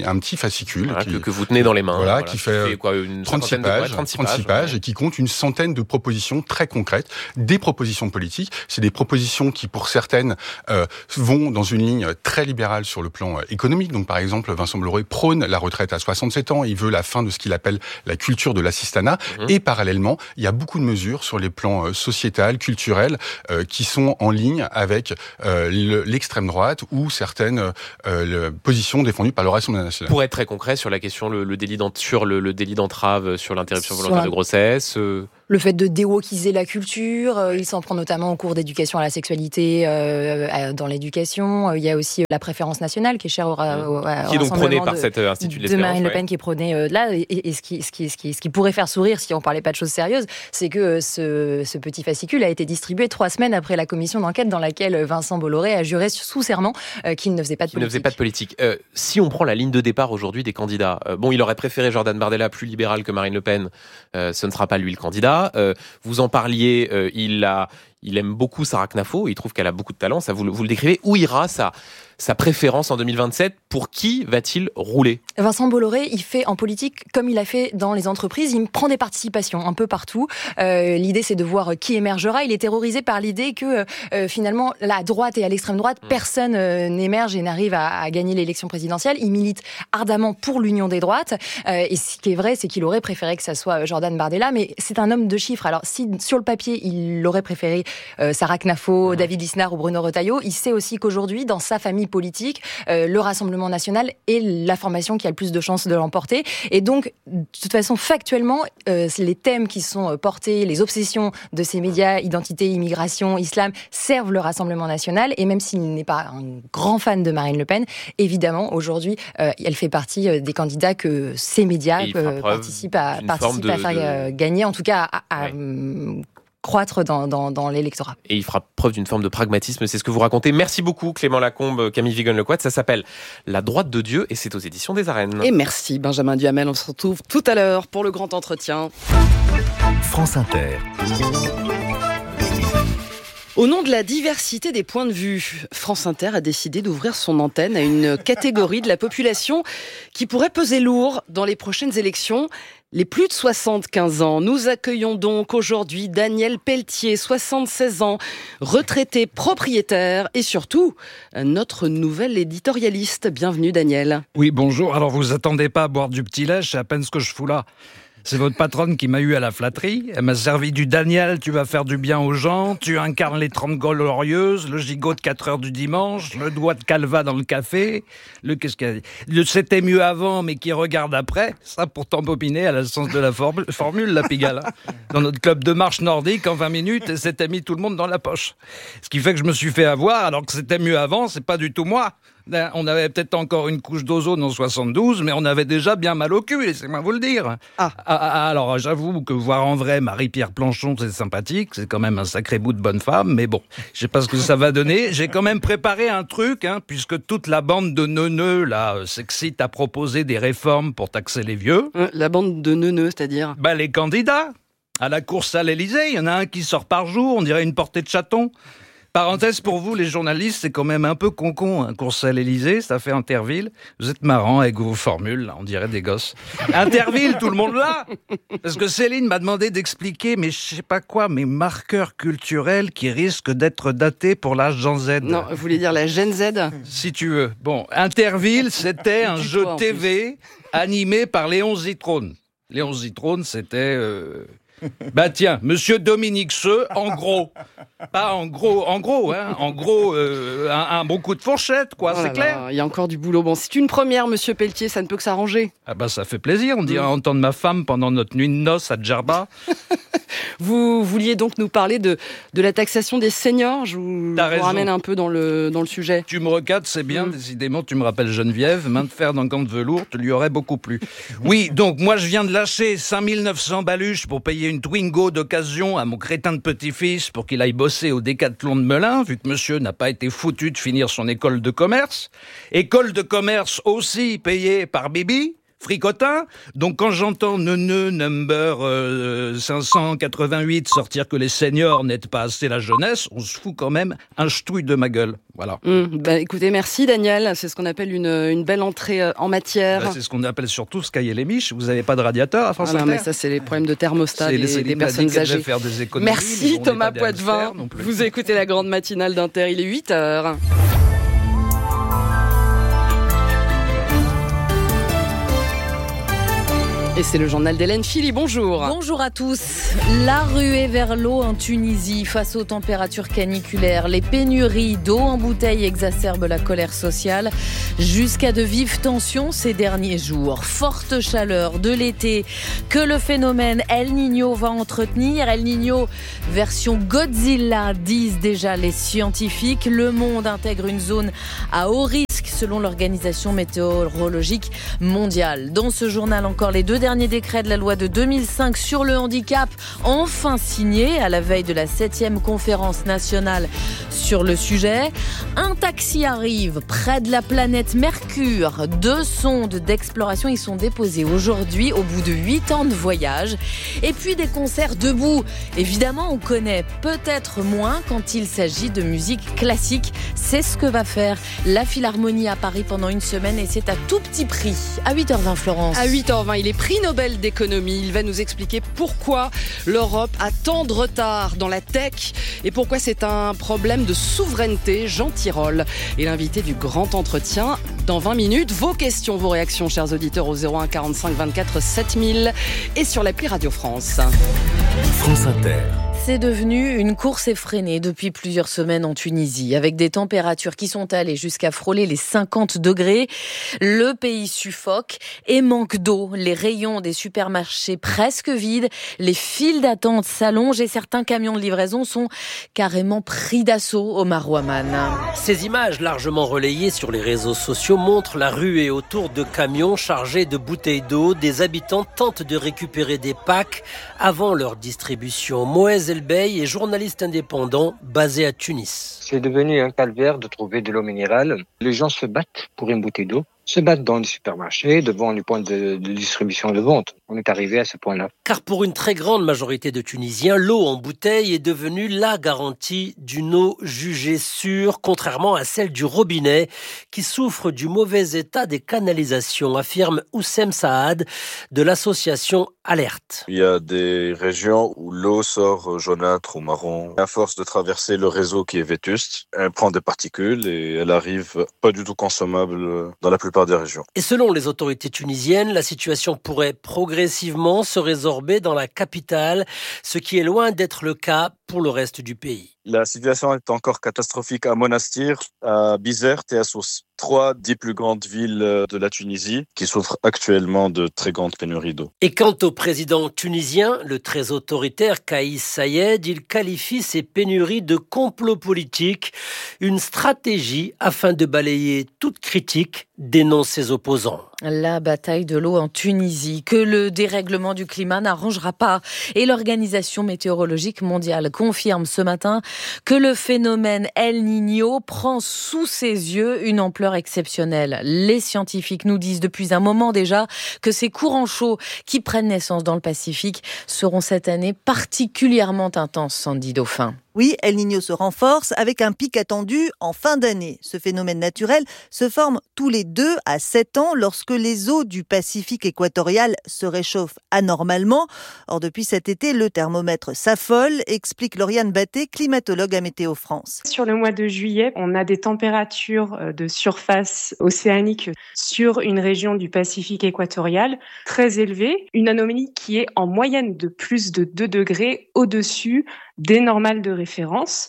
fascicule. Voilà, qui, que, que vous tenez dans les mains. Voilà, voilà qui fait, qui fait quoi, une trente-six pages, trente-six trente-six pages ouais. et qui compte une centaine de propositions très concrètes, des propositions politiques. C'est des propositions qui, pour certaines, euh, vont dans une ligne très libérale sur le plan économique. Donc, par exemple, Vincent Bolloré prône la retraite à soixante-sept ans. Il veut la fin de ce qu'il appelle la culture de l'assistanat. Mmh. Et parallèlement, il y a beaucoup de mesures sur les plans euh, sociétal, culturel, euh, qui sont en ligne avec euh, le, l'extrême droite ou certaines euh, positions défendues par le Rassemblement national. Pour être très concret sur la question, le, le délit sur le, le délit d'entrave sur l'interruption volontaire de grossesse. Euh... Le fait de déwokiser la culture, euh, il s'en prend notamment au cours d'éducation à la sexualité euh, dans l'éducation. Il y a aussi la préférence nationale qui est chère au, au, au qui est donc prônée par de, cet Institut de l'Espérance. De Marine Le Pen ouais. qui est prônée euh, là. Et, et ce, qui, ce, qui, ce, qui, ce qui pourrait faire sourire si on parlait pas de choses sérieuses, c'est que ce, ce petit fascicule a été distribué trois semaines après la commission d'enquête dans laquelle Vincent Bolloré a juré sous serment euh, qu'il ne faisait pas de qu'il politique. ne faisait pas de politique. Euh, si on prend la ligne de départ aujourd'hui des candidats, euh, bon, il aurait préféré Jordan Bardella plus libéral que Marine Le Pen. Euh, ce ne sera pas lui le candidat. Euh, vous en parliez, euh, il a, il aime beaucoup Sarah Knafo, il trouve qu'elle a beaucoup de talent, ça vous, vous le décrivez. Où ira sa, sa préférence en deux mille vingt-sept? Pour qui va-t-il rouler? Vincent Bolloré, il fait en politique comme il a fait dans les entreprises, il prend des participations un peu partout. Euh, l'idée, c'est de voir qui émergera. Il est terrorisé par l'idée que euh, finalement, la droite et à l'extrême droite, mmh. personne euh, n'émerge et n'arrive à, à gagner l'élection présidentielle. Il milite ardemment pour l'union des droites. Euh, et ce qui est vrai, c'est qu'il aurait préféré que ça soit Jordan Bardella, mais c'est un homme de chiffres. Alors, si sur le papier, il aurait préféré euh, Sarah Knafo, mmh. David Lisnard ou Bruno Retailleau, il sait aussi qu'aujourd'hui, dans sa famille politique, euh, le Rassemblement national est la formation qui a le plus de chances de l'emporter. Et donc, de toute façon, factuellement, euh, les thèmes qui sont portés, les obsessions de ces médias, identité, immigration, islam, servent le Rassemblement national. Et même s'il n'est pas un grand fan de Marine Le Pen, évidemment, aujourd'hui, euh, elle fait partie des candidats que ces médias euh, participent à, participent de, à faire de... gagner, en tout cas à, à ouais. croître dans, dans, dans l'électorat. Et il fera preuve d'une forme de pragmatisme, c'est ce que vous racontez. Merci beaucoup Clément Lacombe, Camille Vigon-Lecoët. Ça s'appelle La droite de Dieu et c'est aux éditions des Arènes. Et merci Benjamin Duhamel, on se retrouve tout à l'heure pour le grand entretien. France Inter. Au nom de la diversité des points de vue, France Inter a décidé d'ouvrir son antenne à une catégorie de la population qui pourrait peser lourd dans les prochaines élections. Les plus de soixante-quinze ans. Nous accueillons donc aujourd'hui Daniel Pelletier, soixante-seize ans, retraité propriétaire et surtout notre nouvel éditorialiste. Bienvenue Daniel. Oui, bonjour. Alors vous attendez pas à boire du petit lait, c'est à peine ce que je fous là. C'est votre patronne qui m'a eu à la flatterie. Elle m'a servi du Daniel, tu vas faire du bien aux gens, tu incarnes les trente glorieuses, le gigot de quatre heures du dimanche, le doigt de Calva dans le café, le qu'est-ce qu'elle a dit le c'était mieux avant, mais qui regarde après. Ça, pour t'embobiner à la sens de la formule, formule la Pigalle. Dans notre club de marche nordique, en vingt minutes, et c'était mis tout le monde dans la poche. Ce qui fait que je me suis fait avoir, alors que c'était mieux avant, c'est pas du tout moi. On avait peut-être encore une couche d'ozone en soixante-douze, mais on avait déjà bien mal au cul, laissez-moi vous le dire. Ah. Ah, alors, j'avoue que voir en vrai Marie-Pierre Planchon, c'est sympathique, c'est quand même un sacré bout de bonne femme, mais bon, je sais pas ce que ça va donner. J'ai quand même préparé un truc, hein, puisque toute la bande de neuneux, là, s'excite à proposer des réformes pour taxer les vieux. Euh, la bande de neuneux, c'est-à-dire ? Bah, les candidats. À la course à l'Élysée, il y en a un qui sort par jour, on dirait une portée de chaton. Parenthèse pour vous, les journalistes, c'est quand même un peu con-con, hein. Course à l'Élysée, ça fait Interville. Vous êtes marrants avec vos formules, là, on dirait des gosses. Interville, tout le monde là. Parce que Céline m'a demandé d'expliquer, mais je sais pas quoi, mes marqueurs culturels qui risquent d'être datés pour l'âge Gen Z. Non, vous voulez dire la Gen Z ? Si tu veux. Bon, Interville, c'était un jeu T V animé par Léon Zitrone. Léon Zitrone, c'était... Euh... Bah tiens, Monsieur Dominique Seux, en gros, pas en gros, en gros, hein, en gros, euh, un, un bon coup de fourchette, quoi, oh c'est clair. Il y a encore du boulot. Bon, c'est une première, Monsieur Pelletier, ça ne peut que s'arranger. Ah bah ça fait plaisir, on dirait mmh. entendre ma femme pendant notre nuit de noces à Djerba. Vous vouliez donc nous parler de, de la taxation des seniors. Je vous, je vous ramène un peu dans le, dans le sujet. Tu me recadres, c'est bien. Mmh. Décidément, tu me rappelles Geneviève. Main de fer dans gant de velours, tu lui aurais beaucoup plu. Oui, donc moi, je viens de lâcher cinq mille neuf cents baluches pour payer une Twingo d'occasion à mon crétin de petit-fils pour qu'il aille bosser au Décathlon de Melun, vu que monsieur n'a pas été foutu de finir son école de commerce. École de commerce aussi payée par Bibi. fricotin. Donc quand j'entends Neuneu number euh, cinq cent quatre-vingt-huit sortir que les seniors n'aident pas assez la jeunesse, on se fout quand même un ch'touille de ma gueule. Voilà. Mmh, bah, écoutez, merci Daniel. C'est ce qu'on appelle une, une belle entrée en matière. Bah, c'est ce qu'on appelle surtout scailler les miches. Vous n'avez pas de radiateur à France Inter ? Ah non, mais ça, c'est les problèmes de thermostat des, les, des personnes âgées. Faire des économies, merci Thomas Poitvin. Vous écoutez la grande matinale d'Inter. Il est huit heures. Et c'est le journal d'Hélène Philly, bonjour. Bonjour à tous. La ruée vers l'eau en Tunisie face aux températures caniculaires. Les pénuries d'eau en bouteille exacerbent la colère sociale jusqu'à de vives tensions ces derniers jours. Forte chaleur de l'été que le phénomène El Niño va entretenir. El Niño version Godzilla, disent déjà les scientifiques. Le monde intègre une zone à haut risque selon l'Organisation météorologique mondiale. Dans ce journal, encore les deux derniers décrets de la loi de deux mille cinq sur le handicap, enfin signés à la veille de la septième conférence nationale sur le sujet. Un taxi arrive près de la planète Mercure. Deux sondes d'exploration y sont déposées aujourd'hui au bout de huit ans de voyage. Et puis des concerts debout. Évidemment, on connaît peut-être moins quand il s'agit de musique classique. C'est ce que va faire la Philharmonie à Paris pendant une semaine et c'est à tout petit prix. À huit heures vingt, Florence. À huit heures vingt, il est prix Nobel d'économie. Il va nous expliquer pourquoi l'Europe a tant de retard dans la tech et pourquoi c'est un problème de souveraineté. Jean Tirole est l'invité du grand entretien dans vingt minutes. Vos questions, vos réactions, chers auditeurs, au zéro un quarante-cinq vingt-quatre sept mille et sur l'appli Radio France. France Inter. C'est devenu une course effrénée depuis plusieurs semaines en Tunisie, avec des températures qui sont allées jusqu'à frôler les cinquante degrés. Le pays suffoque et manque d'eau. Les rayons des supermarchés presque vides, les files d'attente s'allongent et certains camions de livraison sont carrément pris d'assaut. Omar Ouaman. Ces images largement relayées sur les réseaux sociaux montrent la ruée autour de camions chargés de bouteilles d'eau. Des habitants tentent de récupérer des packs avant leur distribution. Moez Elbey est journaliste indépendant basé à Tunis. C'est devenu un calvaire de trouver de l'eau minérale. Les gens se battent pour une bouteille d'eau, se battent dans les supermarchés, devant les points de, de distribution de vente. On est arrivé à ce point-là. Car pour une très grande majorité de Tunisiens, l'eau en bouteille est devenue la garantie d'une eau jugée sûre, contrairement à celle du robinet, qui souffre du mauvais état des canalisations, affirme Oussem Saad de l'association Alerte. Il y a des régions où l'eau sort jaunâtre ou marron. À force de traverser le réseau qui est vétuste, elle prend des particules et elle arrive pas du tout consommable dans la plupart des régions. Et selon les autorités tunisiennes, la situation pourrait progressivement se résorber dans la capitale, ce qui est loin d'être le cas pour le reste du pays. La situation est encore catastrophique à Monastir, à Bizerte et à Sousse. Trois des plus grandes villes de la Tunisie qui souffrent actuellement de très grandes pénuries d'eau. Et quant au président tunisien, le très autoritaire Kais Saied, il qualifie ces pénuries de complot politique, une stratégie afin de balayer toute critique, dénonce ses opposants. La bataille de l'eau en Tunisie, que le dérèglement du climat n'arrangera pas. Et l'Organisation météorologique mondiale confirme ce matin que le phénomène El Niño prend sous ses yeux une ampleur exceptionnelle. Les scientifiques nous disent depuis un moment déjà que ces courants chauds qui prennent naissance dans le Pacifique seront cette année particulièrement intenses, Sandy Dauphin. Oui, El Niño se renforce avec un pic attendu en fin d'année. Ce phénomène naturel se forme tous les deux à sept ans lorsque les eaux du Pacifique équatorial se réchauffent anormalement. Or, depuis cet été, le thermomètre s'affole, explique Lauriane Batté, climatologue à Météo France. Sur le mois de juillet, on a des températures de surface océanique sur une région du Pacifique équatorial très élevée. Une anomalie qui est en moyenne de plus de deux degrés au-dessus des normales de référence.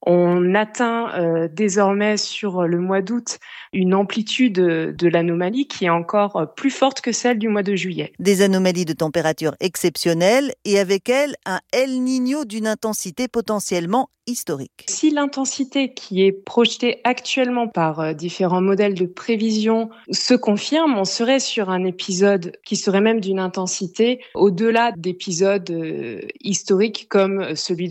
On atteint euh, désormais sur le mois d'août une amplitude de l'anomalie qui est encore plus forte que celle du mois de juillet. Des anomalies de température exceptionnelles et avec elles un El Niño d'une intensité potentiellement historique. Si l'intensité qui est projetée actuellement par différents modèles de prévision se confirme, on serait sur un épisode qui serait même d'une intensité au-delà d'épisodes historiques comme celui de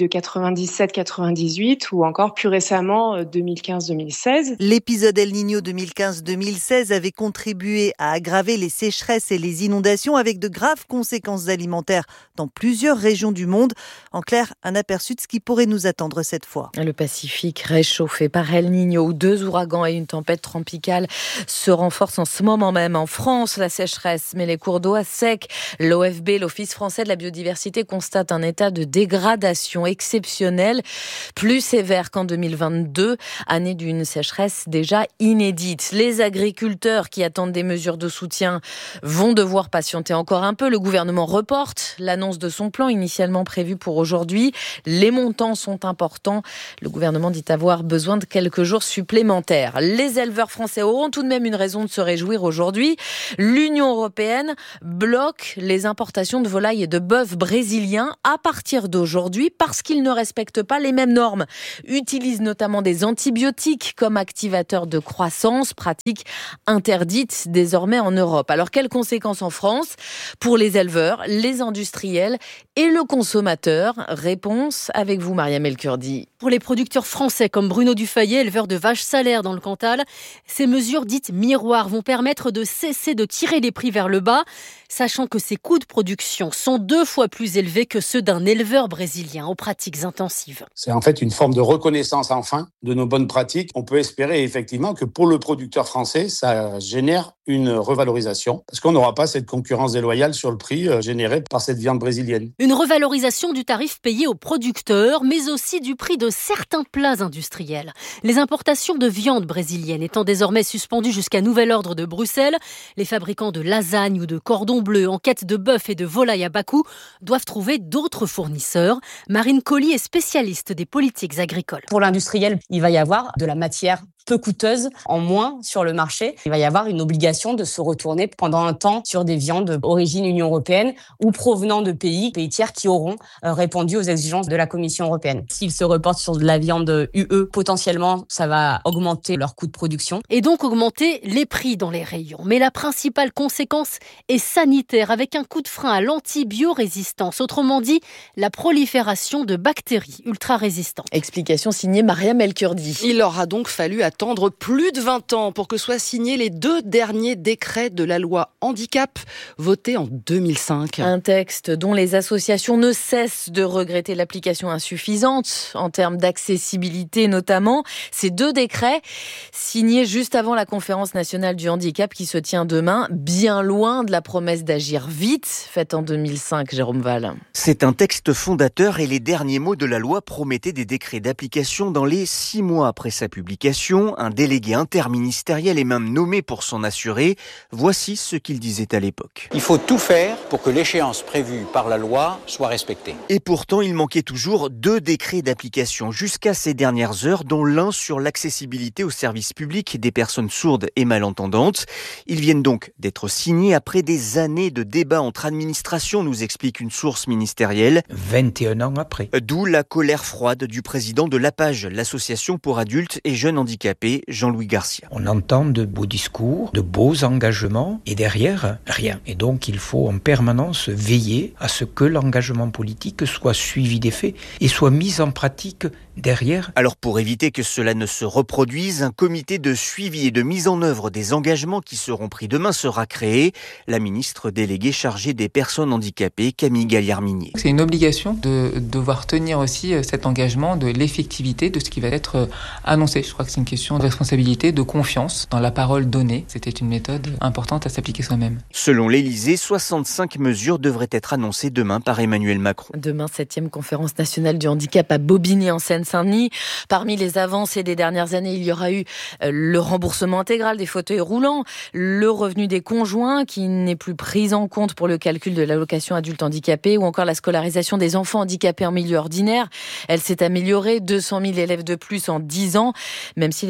de quatre-vingt-dix-sept quatre-vingt-dix-huit ou encore plus récemment deux mille quinze deux mille seize. L'épisode El Niño deux mille quinze deux mille seize avait contribué à aggraver les sécheresses et les inondations avec de graves conséquences alimentaires dans plusieurs régions du monde. En clair, un aperçu de ce qui pourrait nous attendre cette fois. Le Pacifique réchauffé par El Niño, où deux ouragans et une tempête tropicale se renforcent en ce moment même. En France, la sécheresse met les cours d'eau à sec. L'O F B, l'Office français de la biodiversité, constate un état de dégradation exceptionnelle, plus sévère qu'en deux mille vingt-deux, année d'une sécheresse déjà inédite. Les agriculteurs qui attendent des mesures de soutien vont devoir patienter encore un peu. Le gouvernement reporte l'annonce de son plan initialement prévu pour aujourd'hui. Les montants sont importants. Le gouvernement dit avoir besoin de quelques jours supplémentaires. Les éleveurs français auront tout de même une raison de se réjouir aujourd'hui. L'Union européenne bloque les importations de volailles et de bœufs brésiliens à partir d'aujourd'hui parce qu'ils ne respectent pas les mêmes normes. Utilisent notamment des antibiotiques comme activateurs de croissance, pratique interdite désormais en Europe. Alors quelles conséquences en France pour les éleveurs, les industriels et le consommateur? Réponse avec vous, Mariam El Kurdi. Pour les producteurs français comme Bruno Dufayet, éleveur de vaches salaires dans le Cantal, ces mesures dites miroirs vont permettre de cesser de tirer les prix vers le bas, sachant que ces coûts de production sont deux fois plus élevés que ceux d'un éleveur brésilien aux pratiques intensives. C'est en fait une forme de reconnaissance enfin de nos bonnes pratiques. On peut espérer effectivement que pour le producteur français, ça génère une revalorisation parce qu'on n'aura pas cette concurrence déloyale sur le prix généré par cette viande brésilienne. Une revalorisation du tarif payé aux producteurs, mais aussi du prix de certains plats industriels. Les importations de viande brésilienne étant désormais suspendues jusqu'à nouvel ordre de Bruxelles, les fabricants de lasagnes ou de cordons bleus en quête de bœuf et de volaille à bas coût doivent trouver d'autres fournisseurs. Marine Colly est spécialiste des politiques agricoles. Pour l'industriel, il va y avoir de la matière peu coûteuse en moins sur le marché. Il va y avoir une obligation de se retourner pendant un temps sur des viandes origine Union européenne ou provenant de pays, pays tiers qui auront répondu aux exigences de la Commission européenne. S'ils se reportent sur de la viande U E, potentiellement, ça va augmenter leur coût de production. Et donc augmenter les prix dans les rayons. Mais la principale conséquence est sanitaire, avec un coup de frein à l'antibiorésistance. Autrement dit, la prolifération de bactéries ultra-résistantes. Explication signée Mariam El Kurdi. Il aura donc fallu attendre plus de vingt ans pour que soient signés les deux derniers décrets de la loi handicap votés en deux mille cinq. Un texte dont les associations ne cessent de regretter l'application insuffisante en termes d'accessibilité notamment. Ces deux décrets signés juste avant la conférence nationale du handicap qui se tient demain, bien loin de la promesse d'agir vite faite en deux mille cinq, Jérôme Val. C'est un texte fondateur et les derniers mots de la loi promettaient des décrets d'application dans les six mois après sa publication. Un délégué interministériel est même nommé pour s'en assurer. Voici ce qu'il disait à l'époque. Il faut tout faire pour que l'échéance prévue par la loi soit respectée. Et pourtant, il manquait toujours deux décrets d'application jusqu'à ces dernières heures, dont l'un sur l'accessibilité aux services publics des personnes sourdes et malentendantes. Ils viennent donc d'être signés après des années de débats entre administrations, nous explique une source ministérielle. vingt et un ans après. D'où la colère froide du président de l'A P A G, l'association pour adultes et jeunes handicapés, Jean-Louis Garcia. On entend de beaux discours, de beaux engagements, et derrière, rien. Et donc, il faut en permanence veiller à ce que l'engagement politique soit suivi des faits et soit mis en pratique derrière. Alors, pour éviter que cela ne se reproduise, un comité de suivi et de mise en œuvre des engagements qui seront pris demain sera créé. La ministre déléguée chargée des personnes handicapées, Camille Galliard-Minier. C'est une obligation de devoir tenir aussi cet engagement de l'effectivité de ce qui va être annoncé. Je crois que c'est une question de responsabilité, de confiance dans la parole donnée. C'était une méthode importante à s'appliquer soi-même. Selon l'Élysée, soixante-cinq mesures devraient être annoncées demain par Emmanuel Macron. Demain, septième conférence nationale du handicap à Bobigny en Seine-Saint-Denis. Parmi les avancées des dernières années, il y aura eu le remboursement intégral des fauteuils roulants, le revenu des conjoints qui n'est plus pris en compte pour le calcul de l'allocation adulte handicapé ou encore la scolarisation des enfants handicapés en milieu ordinaire. Elle s'est améliorée, deux cent mille élèves de plus en dix ans, même si les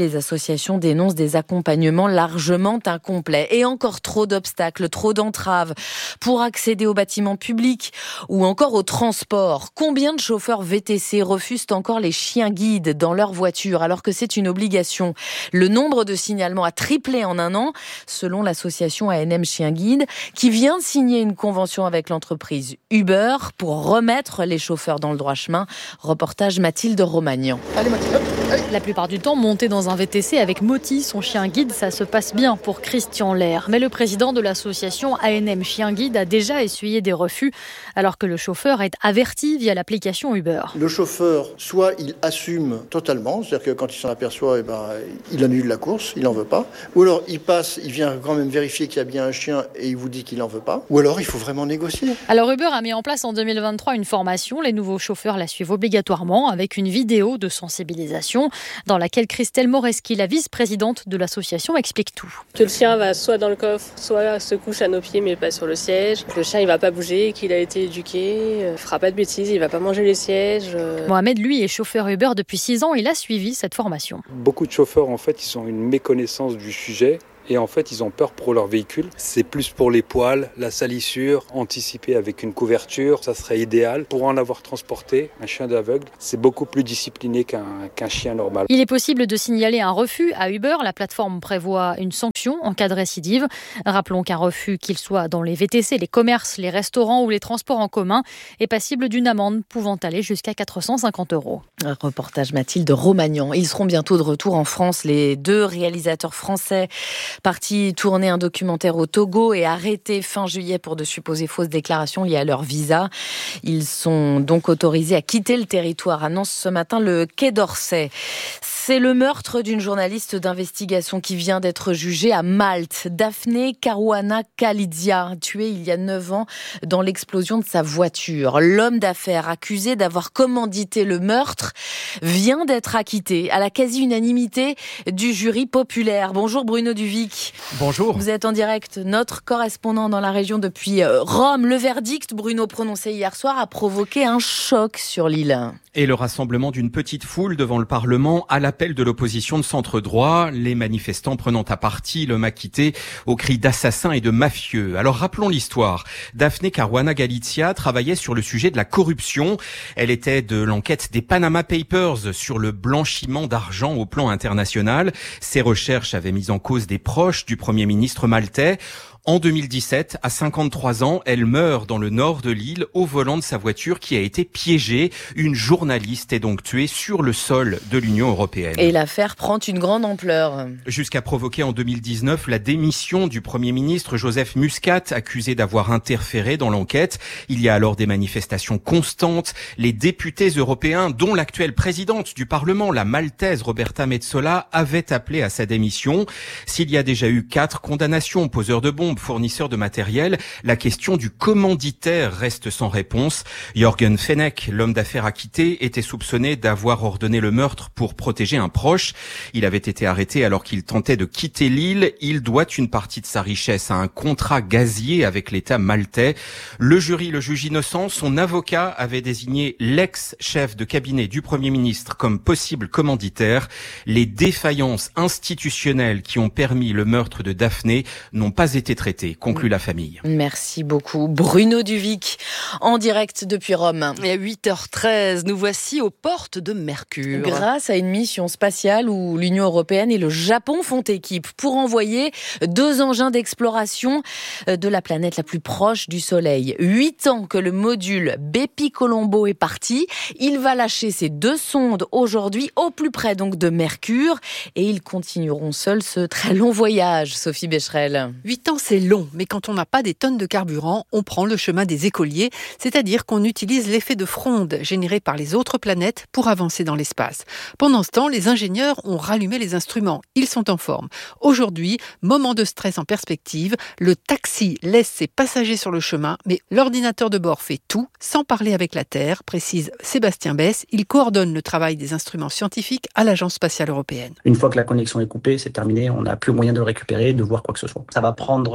les associations dénoncent des accompagnements largement incomplets et encore trop d'obstacles, trop d'entraves pour accéder aux bâtiments publics ou encore au transport. Combien de chauffeurs V T C refusent encore les chiens guides dans leur voiture alors que c'est une obligation? Le nombre de signalements a triplé en un an, selon l'association A N M Chien Guide, qui vient de signer une convention avec l'entreprise Uber pour remettre les chauffeurs dans le droit chemin. Reportage Mathilde Romagnan. Allez Mathilde, allez. La plupart du temps, monter dans un V T C avec Moti, son chien guide, ça se passe bien pour Christian Lair. Mais le président de l'association A N M Chien Guide a déjà essuyé des refus, alors que le chauffeur est averti via l'application Uber. Le chauffeur, soit il assume totalement, c'est-à-dire que quand il s'en aperçoit, eh ben, il annule la course, il n'en veut pas. Ou alors il passe, il vient quand même vérifier qu'il y a bien un chien et il vous dit qu'il n'en veut pas. Ou alors il faut vraiment négocier. Alors Uber a mis en place en deux mille vingt-trois une formation. Les nouveaux chauffeurs la suivent obligatoirement avec une vidéo de sensibilisation dans laquelle Christelle Moreski, la vice-présidente de l'association, explique tout. Que le chien va soit dans le coffre, soit se couche à nos pieds mais pas sur le siège. Que le chien il va pas bouger, qu'il a été éduqué, il fera pas de bêtises, il va pas manger les sièges. Mohamed, lui, est chauffeur Uber depuis six ans. Il a suivi cette formation. Beaucoup de chauffeurs, en fait, ils ont une méconnaissance du sujet. Et en fait, ils ont peur pour leur véhicule. C'est plus pour les poils, la salissure, anticiper avec une couverture, ça serait idéal. Pour en avoir transporté, un chien d'aveugle, c'est beaucoup plus discipliné qu'un, qu'un chien normal. Il est possible de signaler un refus à Uber. La plateforme prévoit une sanction en cas de récidive. Rappelons qu'un refus, qu'il soit dans les V T C, les commerces, les restaurants ou les transports en commun, est passible d'une amende pouvant aller jusqu'à quatre cent cinquante euros. Un reportage Mathilde Romagnan. Ils seront bientôt de retour en France, les deux réalisateurs français partis tourner un documentaire au Togo et arrêtés fin juillet pour de supposées fausses déclarations liées à leur visa. Ils sont donc autorisés à quitter le territoire, annonce ce matin le Quai d'Orsay. C'est le meurtre d'une journaliste d'investigation qui vient d'être jugée à Malte. Daphne Caruana Galizia, tuée il y a neuf ans dans l'explosion de sa voiture. L'homme d'affaires accusé d'avoir commandité le meurtre vient d'être acquitté à la quasi-unanimité du jury populaire. Bonjour Bruno Duvic. Bonjour. Vous êtes en direct, notre correspondant dans la région depuis Rome. Le verdict, Bruno, prononcé hier soir, a provoqué un choc sur l'île. Et le rassemblement d'une petite foule devant le Parlement à l'appel de l'opposition de centre droit, les manifestants prenant à partie l'homme acquitté aux cris d'assassins et de mafieux. Alors rappelons l'histoire. Daphne Caruana Galizia travaillait sur le sujet de la corruption. Elle était de l'enquête des Panama Papers sur le blanchiment d'argent au plan international. Ses recherches avaient mis en cause des proches du Premier ministre maltais. En deux mille dix-sept, à cinquante-trois ans, elle meurt dans le nord de l'île au volant de sa voiture qui a été piégée. Une journaliste est donc tuée sur le sol de l'Union européenne. Et l'affaire prend une grande ampleur. Jusqu'à provoquer en deux mille dix-neuf la démission du Premier ministre Joseph Muscat, accusé d'avoir interféré dans l'enquête. Il y a alors des manifestations constantes. Les députés européens, dont l'actuelle présidente du Parlement, la maltaise Roberta Metsola, avaient appelé à sa démission. S'il y a déjà eu quatre condamnations, poseurs de bombes, fournisseurs de matériel, la question du commanditaire reste sans réponse. Jürgen Fenech, l'homme d'affaires acquitté, était soupçonné d'avoir ordonné le meurtre pour protéger un proche. Il avait été arrêté alors qu'il tentait de quitter l'île. Il doit une partie de sa richesse à un contrat gazier avec l'État maltais. Le jury le juge innocent. Son avocat avait désigné l'ex-chef de cabinet du Premier ministre comme possible commanditaire. Les défaillances institutionnelles qui ont permis le meurtre de Daphné n'ont pas été traité, conclut la famille. Merci beaucoup. Bruno Duvic, en direct depuis Rome. Et à huit heures treize, nous voici aux portes de Mercure. Grâce à une mission spatiale où l'Union européenne et le Japon font équipe pour envoyer deux engins d'exploration de la planète la plus proche du Soleil. Huit ans que le module Bepi Colombo est parti. Il va lâcher ses deux sondes aujourd'hui au plus près donc de Mercure et ils continueront seuls ce très long voyage, Sophie Becherel. Huit ans, c'est long, mais quand on n'a pas des tonnes de carburant, on prend le chemin des écoliers, c'est-à-dire qu'on utilise l'effet de fronde généré par les autres planètes pour avancer dans l'espace. Pendant ce temps, les ingénieurs ont rallumé les instruments. Ils sont en forme. Aujourd'hui, moment de stress en perspective, le taxi laisse ses passagers sur le chemin, mais l'ordinateur de bord fait tout, sans parler avec la Terre, précise Sébastien Besse. Il coordonne le travail des instruments scientifiques à l'Agence spatiale européenne. Une fois que la connexion est coupée, c'est terminé, on n'a plus moyen de le récupérer, de voir quoi que ce soit. Ça va prendre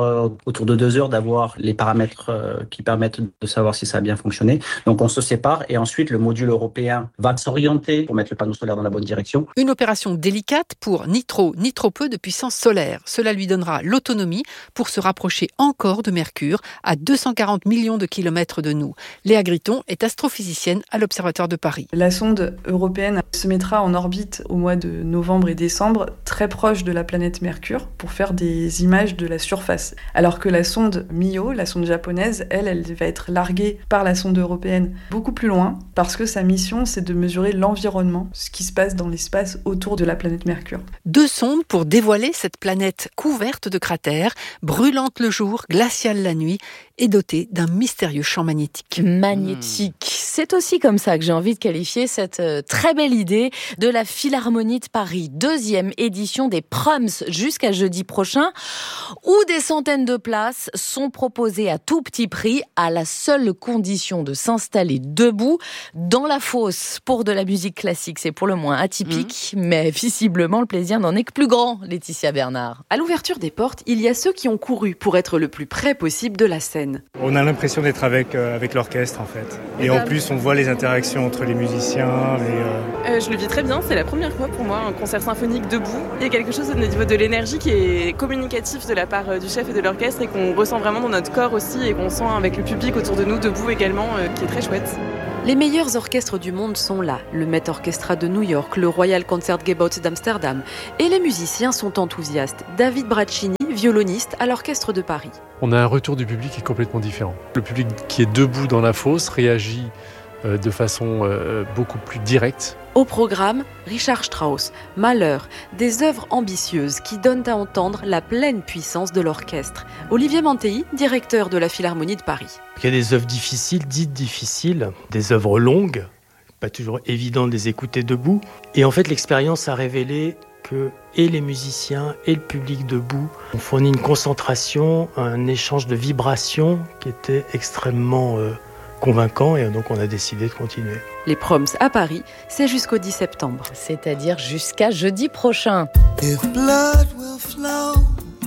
euh, autour de deux heures d'avoir les paramètres euh, qui permettent de savoir si ça a bien fonctionné. Donc on se sépare et ensuite le module européen va s'orienter pour mettre le panneau solaire dans la bonne direction. Une opération délicate pour ni trop ni trop peu de puissance solaire. Cela lui donnera l'autonomie pour se rapprocher encore de Mercure à deux cent quarante millions de kilomètres de nous. Léa Gritton est astrophysicienne à l'Observatoire de Paris. La sonde européenne se mettra en orbite au mois de novembre et décembre, très proche de la planète Mercure, pour faire des images de la surface. Alors que la sonde M I O, la sonde japonaise, elle, elle va être larguée par la sonde européenne beaucoup plus loin, parce que sa mission, c'est de mesurer l'environnement, ce qui se passe dans l'espace autour de la planète Mercure. Deux sondes pour dévoiler cette planète couverte de cratères, brûlante le jour, glaciale la nuit, et dotée d'un mystérieux champ magnétique. Magnétique. Mmh. C'est aussi comme ça que j'ai envie de qualifier cette euh, très belle idée de la Philharmonie de Paris. Deuxième édition des Proms jusqu'à jeudi prochain, où des centaines de places sont proposées à tout petit prix, à la seule condition de s'installer debout dans la fosse. Pour de la musique classique, c'est pour le moins atypique, mmh. mais visiblement le plaisir n'en est que plus grand, Laetitia Bernard. À l'ouverture des portes, il y a ceux qui ont couru pour être le plus près possible de la scène. On a l'impression d'être avec, euh, avec l'orchestre en fait. Et, Et en plus, on voit les interactions entre les musiciens. Les, euh... Euh, je le vis très bien, c'est la première fois pour moi, un concert symphonique debout. Il y a quelque chose au niveau de l'énergie qui est communicatif de la part du chef et de l'orchestre et qu'on ressent vraiment dans notre corps aussi et qu'on sent avec le public autour de nous, debout également, euh, qui est très chouette. Les meilleurs orchestres du monde sont là. Le Met Orchestra de New York, le Royal Concertgebouw d'Amsterdam. Et les musiciens sont enthousiastes. David Braccini, violoniste à l'Orchestre de Paris. On a un retour du public qui est complètement différent. Le public qui est debout dans la fosse réagit euh, de façon euh, beaucoup plus directe. Au programme, Richard Strauss, Mahler, des œuvres ambitieuses qui donnent à entendre la pleine puissance de l'orchestre. Olivier Mantéi, directeur de la Philharmonie de Paris. Il y a des œuvres difficiles, dites difficiles, des œuvres longues, pas toujours évident de les écouter debout. Et en fait, l'expérience a révélé que et les musiciens et le public debout ont fourni une concentration, un échange de vibrations qui était extrêmement euh, convaincant et donc on a décidé de continuer. Les Proms à Paris, c'est jusqu'au dix septembre. C'est-à-dire jusqu'à jeudi prochain. If blood will flow,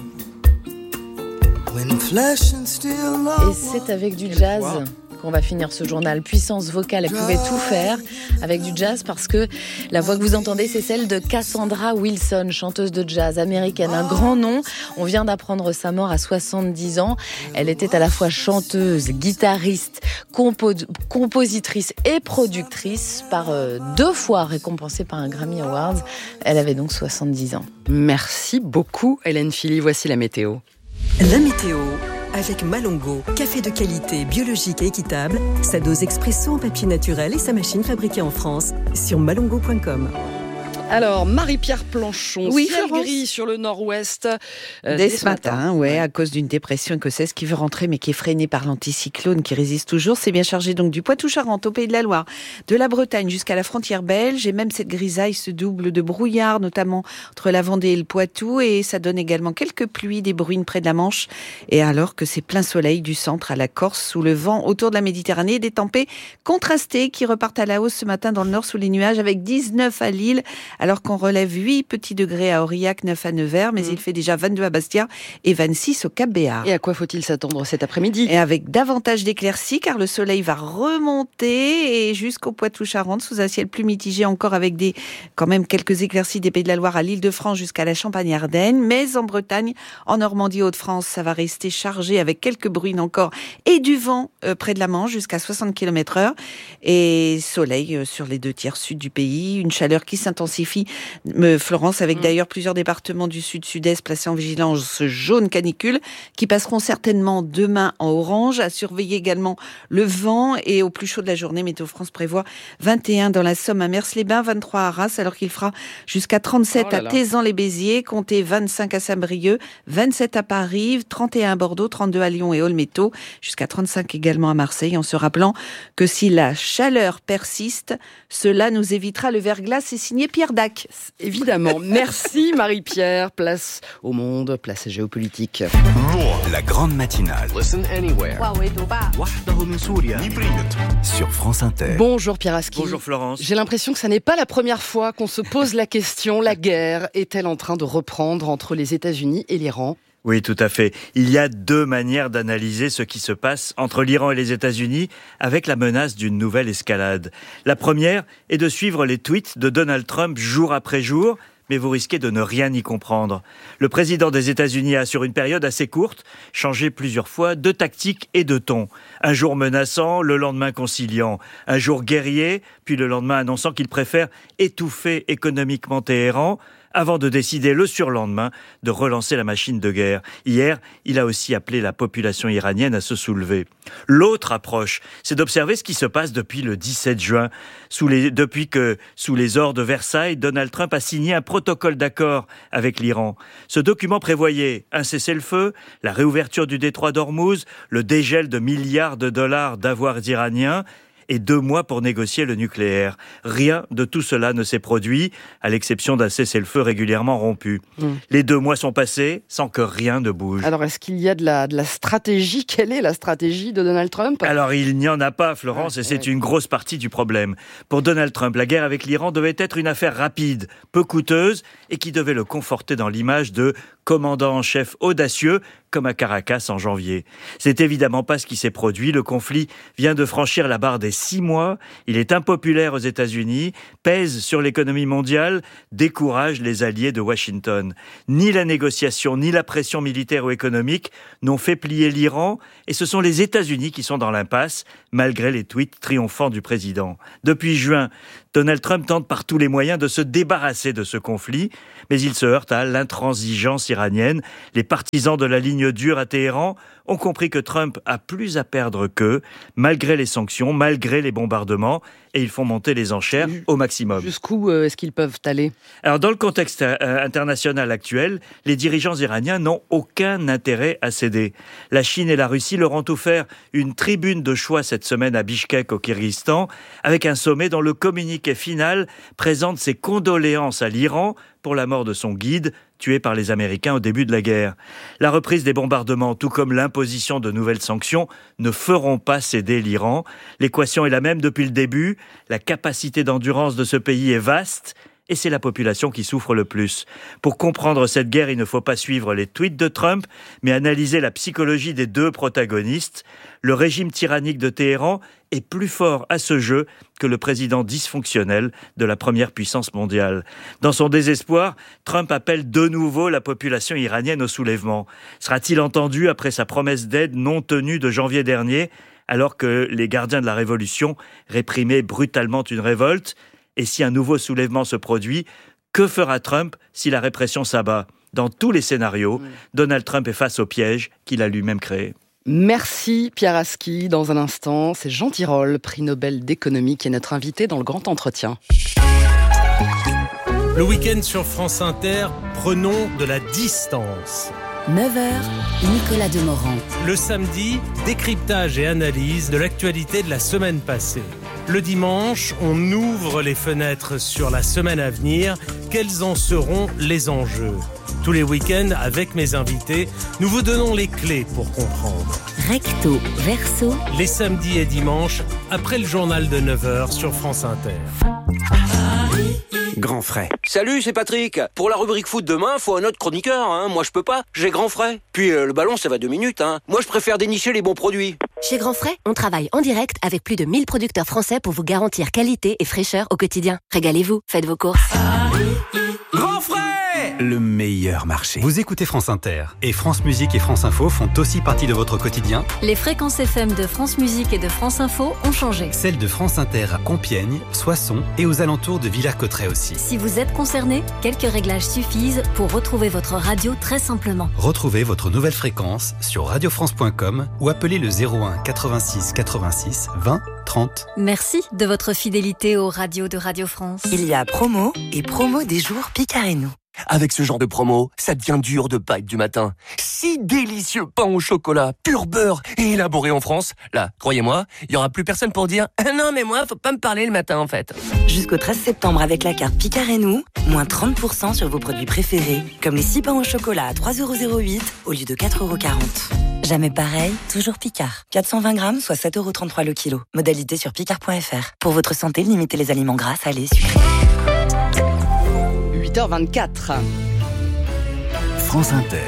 when flesh and steel et c'est avec du jazz qu'on va finir ce journal. Puissance vocale, elle pouvait tout faire avec du jazz parce que la voix que vous entendez, c'est celle de Cassandra Wilson, chanteuse de jazz américaine, un grand nom. On vient d'apprendre sa mort à soixante-dix ans. Elle était à la fois chanteuse, guitariste, compo- compositrice et productrice, par euh, deux fois récompensée par un Grammy Awards. Elle avait donc soixante-dix ans. Merci beaucoup Hélène Philly, voici la météo. La météo avec Malongo, café de qualité, biologique et équitable, sa dose expresso en papier naturel et sa machine fabriquée en France sur malongo point com. Alors, Marie-Pierre Planchon, oui, ciel Florence. gris sur le nord-ouest euh, dès, dès ce matin, matin ouais, ouais, à cause d'une dépression écossaise qui veut rentrer mais qui est freinée par l'anticyclone qui résiste toujours. C'est bien chargé donc du Poitou-Charentes au Pays de la Loire, de la Bretagne jusqu'à la frontière belge. Et même cette grisaille se double de brouillard, notamment entre la Vendée et le Poitou. Et ça donne également quelques pluies, des bruines près de la Manche. Et alors que c'est plein soleil du centre à la Corse, sous le vent autour de la Méditerranée, des tempêtes contrastées qui repartent à la hausse ce matin dans le nord sous les nuages avec dix-neuf à Lille. Alors qu'on relève huit petits degrés à Aurillac, neuf à Nevers, mais mmh. il fait déjà vingt-deux à Bastia et vingt-six au Cap-Béar. Et à quoi faut-il s'attendre cet après-midi ? Et avec davantage d'éclaircies, car le soleil va remonter et jusqu'au Poitou-Charentes, sous un ciel plus mitigé encore avec des, quand même quelques éclaircies des Pays de la Loire à l'Île-de-France jusqu'à la Champagne-Ardenne. Mais en Bretagne, en Normandie, Hauts-de-France, ça va rester chargé avec quelques bruines encore et du vent euh, près de la Manche jusqu'à soixante kilomètres heure. Et soleil euh, sur les deux tiers sud du pays, une chaleur qui s'intensifie. Florence, avec mmh. d'ailleurs plusieurs départements du sud-sud-est placés en vigilance jaune canicule, qui passeront certainement demain en orange. À surveiller également le vent et au plus chaud de la journée, Météo France prévoit vingt et un dans la Somme à Mers-les-Bains, vingt-trois à Arras, alors qu'il fera jusqu'à trente-sept oh à Thézan-les-Béziers, comptez vingt-cinq à Saint-Brieuc, vingt-sept à Paris, trente et un à Bordeaux, trente-deux à Lyon et Olmeto, jusqu'à trente-cinq également à Marseille, en se rappelant que si la chaleur persiste, cela nous évitera le verglas. C'est signé Pierre Dac. Évidemment. Merci Marie-Pierre. Place au monde, place géopolitique. La grande matinale. Listen anywhere. Sur France Inter. Bonjour Pierre Aski. Bonjour Florence. J'ai l'impression que ça n'est pas la première fois qu'on se pose la question, la guerre est-elle en train de reprendre entre les États-Unis et l'Iran ? Oui, tout à fait. Il y a deux manières d'analyser ce qui se passe entre l'Iran et les États-Unis avec la menace d'une nouvelle escalade. La première est de suivre les tweets de Donald Trump jour après jour, mais vous risquez de ne rien y comprendre. Le président des États-Unis a, sur une période assez courte, changé plusieurs fois de tactique et de ton. Un jour menaçant, le lendemain conciliant. Un jour guerrier, puis le lendemain annonçant qu'il préfère étouffer économiquement Téhéran, avant de décider le surlendemain de relancer la machine de guerre. Hier, il a aussi appelé la population iranienne à se soulever. L'autre approche, c'est d'observer ce qui se passe depuis le dix-sept juin. Sous les, depuis que, sous les ors de Versailles, Donald Trump a signé un protocole d'accord avec l'Iran. Ce document prévoyait un cessez-le-feu, la réouverture du détroit d'Ormuz, le dégel de milliards de dollars d'avoirs iraniens, et deux mois pour négocier le nucléaire. Rien de tout cela ne s'est produit, à l'exception d'un cessez-le-feu régulièrement rompu. Mmh. Les deux mois sont passés sans que rien ne bouge. Alors, est-ce qu'il y a de la, de la stratégie ? Quelle est la stratégie de Donald Trump ? Alors, il n'y en a pas, Florence, ouais, et c'est ouais. une grosse partie du problème. Pour Donald Trump, la guerre avec l'Iran devait être une affaire rapide, peu coûteuse, et qui devait le conforter dans l'image de commandant en chef audacieux, comme à Caracas en janvier. C'est évidemment pas ce qui s'est produit. Le conflit vient de franchir la barre des six mois. Il est impopulaire aux États-Unis, pèse sur l'économie mondiale, décourage les alliés de Washington. Ni la négociation, ni la pression militaire ou économique n'ont fait plier l'Iran, et ce sont les États-Unis qui sont dans l'impasse, malgré les tweets triomphants du président. Depuis juin, Donald Trump tente par tous les moyens de se débarrasser de ce conflit, mais il se heurte à l'intransigeance iranienne. Les partisans de la ligne dure à Téhéran ont compris que Trump a plus à perdre qu'eux, malgré les sanctions, malgré les bombardements, et ils font monter les enchères au maximum. Jusqu'où est-ce qu'ils peuvent aller ? Alors, dans le contexte euh, international actuel, les dirigeants iraniens n'ont aucun intérêt à céder. La Chine et la Russie leur ont offert une tribune de choix cette semaine à Bichkek, au Kirghizstan, avec un sommet dont le communiqué final présente ses condoléances à l'Iran pour la mort de son guide, tué par les Américains au début de la guerre. La reprise des bombardements, tout comme l'imposition de nouvelles sanctions, ne feront pas céder l'Iran. L'équation est la même depuis le début. La capacité d'endurance de ce pays est vaste, et c'est la population qui souffre le plus. Pour comprendre cette guerre, il ne faut pas suivre les tweets de Trump, mais analyser la psychologie des deux protagonistes. Le régime tyrannique de Téhéran est plus fort à ce jeu que le président dysfonctionnel de la première puissance mondiale. Dans son désespoir, Trump appelle de nouveau la population iranienne au soulèvement. Sera-t-il entendu après sa promesse d'aide non tenue de janvier dernier, alors que les gardiens de la révolution réprimaient brutalement une révolte ? Et si un nouveau soulèvement se produit, que fera Trump si la répression s'abat ? Dans tous les scénarios, mmh. Donald Trump est face au piège qu'il a lui-même créé. Merci Pierre Aski. Dans un instant, c'est Jean Tirole, prix Nobel d'économie, qui est notre invité dans le Grand Entretien. Le week-end sur France Inter, prenons de la distance. neuf heures, Nicolas Demorand. Le samedi, décryptage et analyse de l'actualité de la semaine passée. Le dimanche, on ouvre les fenêtres sur la semaine à venir. Quels en seront les enjeux ? Tous les week-ends, avec mes invités, nous vous donnons les clés pour comprendre. Recto, verso. Les samedis et dimanches, après le journal de neuf heures sur France Inter. Grand frais. Salut, c'est Patrick. Pour la rubrique foot demain, faut un autre chroniqueur, hein. Moi, je peux pas. J'ai Grand frais. Puis euh, le ballon, ça va deux minutes, hein. Moi, je préfère dénicher les bons produits. Chez Grand frais, on travaille en direct avec plus de mille producteurs français pour vous garantir qualité et fraîcheur au quotidien. Régalez-vous, faites vos courses. Grand frais! Le meilleur marché. Vous écoutez France Inter. Et France Musique et France Info font aussi partie de votre quotidien. Les fréquences F M de France Musique et de France Info ont changé. Celles de France Inter à Compiègne, Soissons et aux alentours de Villers-Cotterêts aussi. Si vous êtes concerné, quelques réglages suffisent pour retrouver votre radio très simplement. Retrouvez votre nouvelle fréquence sur radio france point com ou appelez le zéro un quatre-vingt-six quatre-vingt-six vingt trente. Merci de votre fidélité aux radios de Radio France. Il y a promo et promo des jours Picard et nous. Avec ce genre de promo, ça devient dur de pas être du matin. Si délicieux pain au chocolat, pur beurre et élaboré en France. Là, croyez-moi, il y aura plus personne pour dire ah « Non, mais moi, faut pas me parler le matin, en fait. » Jusqu'au treize septembre, avec la carte Picard et nous, moins trente pour cent sur vos produits préférés, comme les six pains au chocolat à trois euros zéro huit au lieu de quatre euros quarante. Jamais pareil, toujours Picard. quatre cent vingt grammes, soit sept euros trente-trois le kilo. Modalité sur picard point f r. Pour votre santé, limitez les aliments gras, salés, sucrés. huit heures vingt-quatre. France Inter,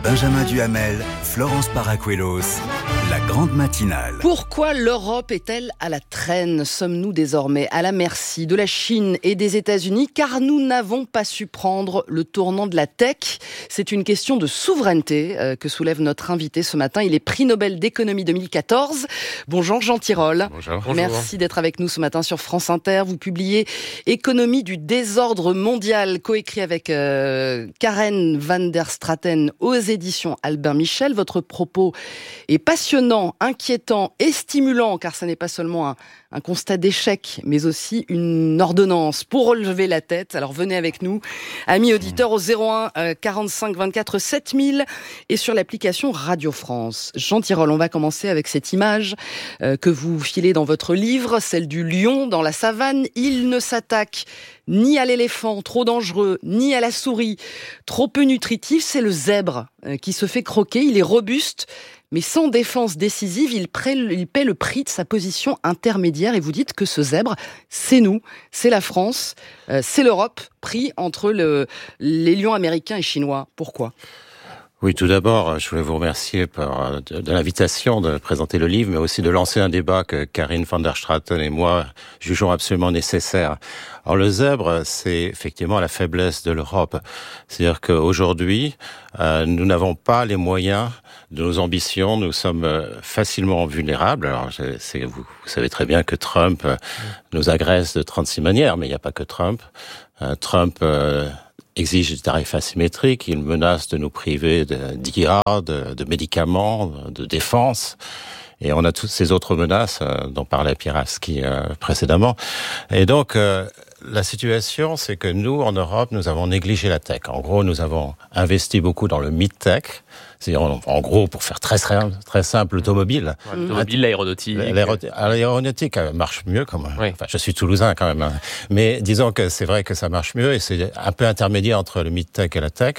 Benjamin Duhamel, Florence Paracuelos, la grande matinale. Pourquoi l'Europe est-elle à la traîne ? Sommes-nous désormais à la merci de la Chine et des États-Unis car nous n'avons pas su prendre le tournant de la tech ? C'est une question de souveraineté euh, que soulève notre invité ce matin. Il est prix Nobel d'économie deux mille quatorze. Bonjour Jean Tirole. Bonjour. Merci d'être avec nous ce matin sur France Inter. Vous publiez Économie du désordre mondial, coécrit avec euh, Karen van der Straten aux éditions Albin Michel. Votre propos est passionnant, inquiétant et stimulant, car ce n'est pas seulement un, un constat d'échec, mais aussi une ordonnance pour relever la tête. Alors venez avec nous, amis auditeurs, au zéro un quarante-cinq vingt-quatre sept mille et sur l'application Radio France. Jean Tirole, on va commencer avec cette image euh, que vous filez dans votre livre, celle du lion dans la savane. Il ne s'attaque ni à l'éléphant, trop dangereux, ni à la souris, trop peu nutritif. C'est le zèbre euh, qui se fait croquer. Il est robuste, mais sans défense décisive. Il, paie, il paie le prix de sa position intermédiaire. Et vous dites que ce zèbre, c'est nous, c'est la France, euh, c'est l'Europe, pris entre le, les lions américains et chinois. Pourquoi ? Oui, tout d'abord, je voulais vous remercier pour, de, de l'invitation de présenter le livre, mais aussi de lancer un débat que Karine van der Straten et moi jugeons absolument nécessaire. Alors le zèbre, c'est effectivement la faiblesse de l'Europe. C'est-à-dire qu'aujourd'hui, euh, nous n'avons pas les moyens de nos ambitions, nous sommes facilement vulnérables. Alors c'est, vous, vous savez très bien que Trump euh, nous agresse de trente-six manières, mais il n'y a pas que Trump. Euh, Trump... Euh, exige des tarifs asymétriques, il menace de nous priver de d'I A, de, de médicaments, de défense, et on a toutes ces autres menaces euh, dont parlait Pieraski euh, précédemment. Et donc, euh, la situation, c'est que nous, en Europe, nous avons négligé la tech. En gros, nous avons investi beaucoup dans le mid-tech, c'est-à-dire, en, en gros, pour faire très très, très simple, l'automobile. Ouais, l'automobile, l'aéronautique. L'aéronautique, l'aéronautique marche mieux, quand même. Oui. Enfin, je suis toulousain, quand même. Hein. Mais disons que c'est vrai que ça marche mieux, et c'est un peu intermédiaire entre le mid-tech et la tech.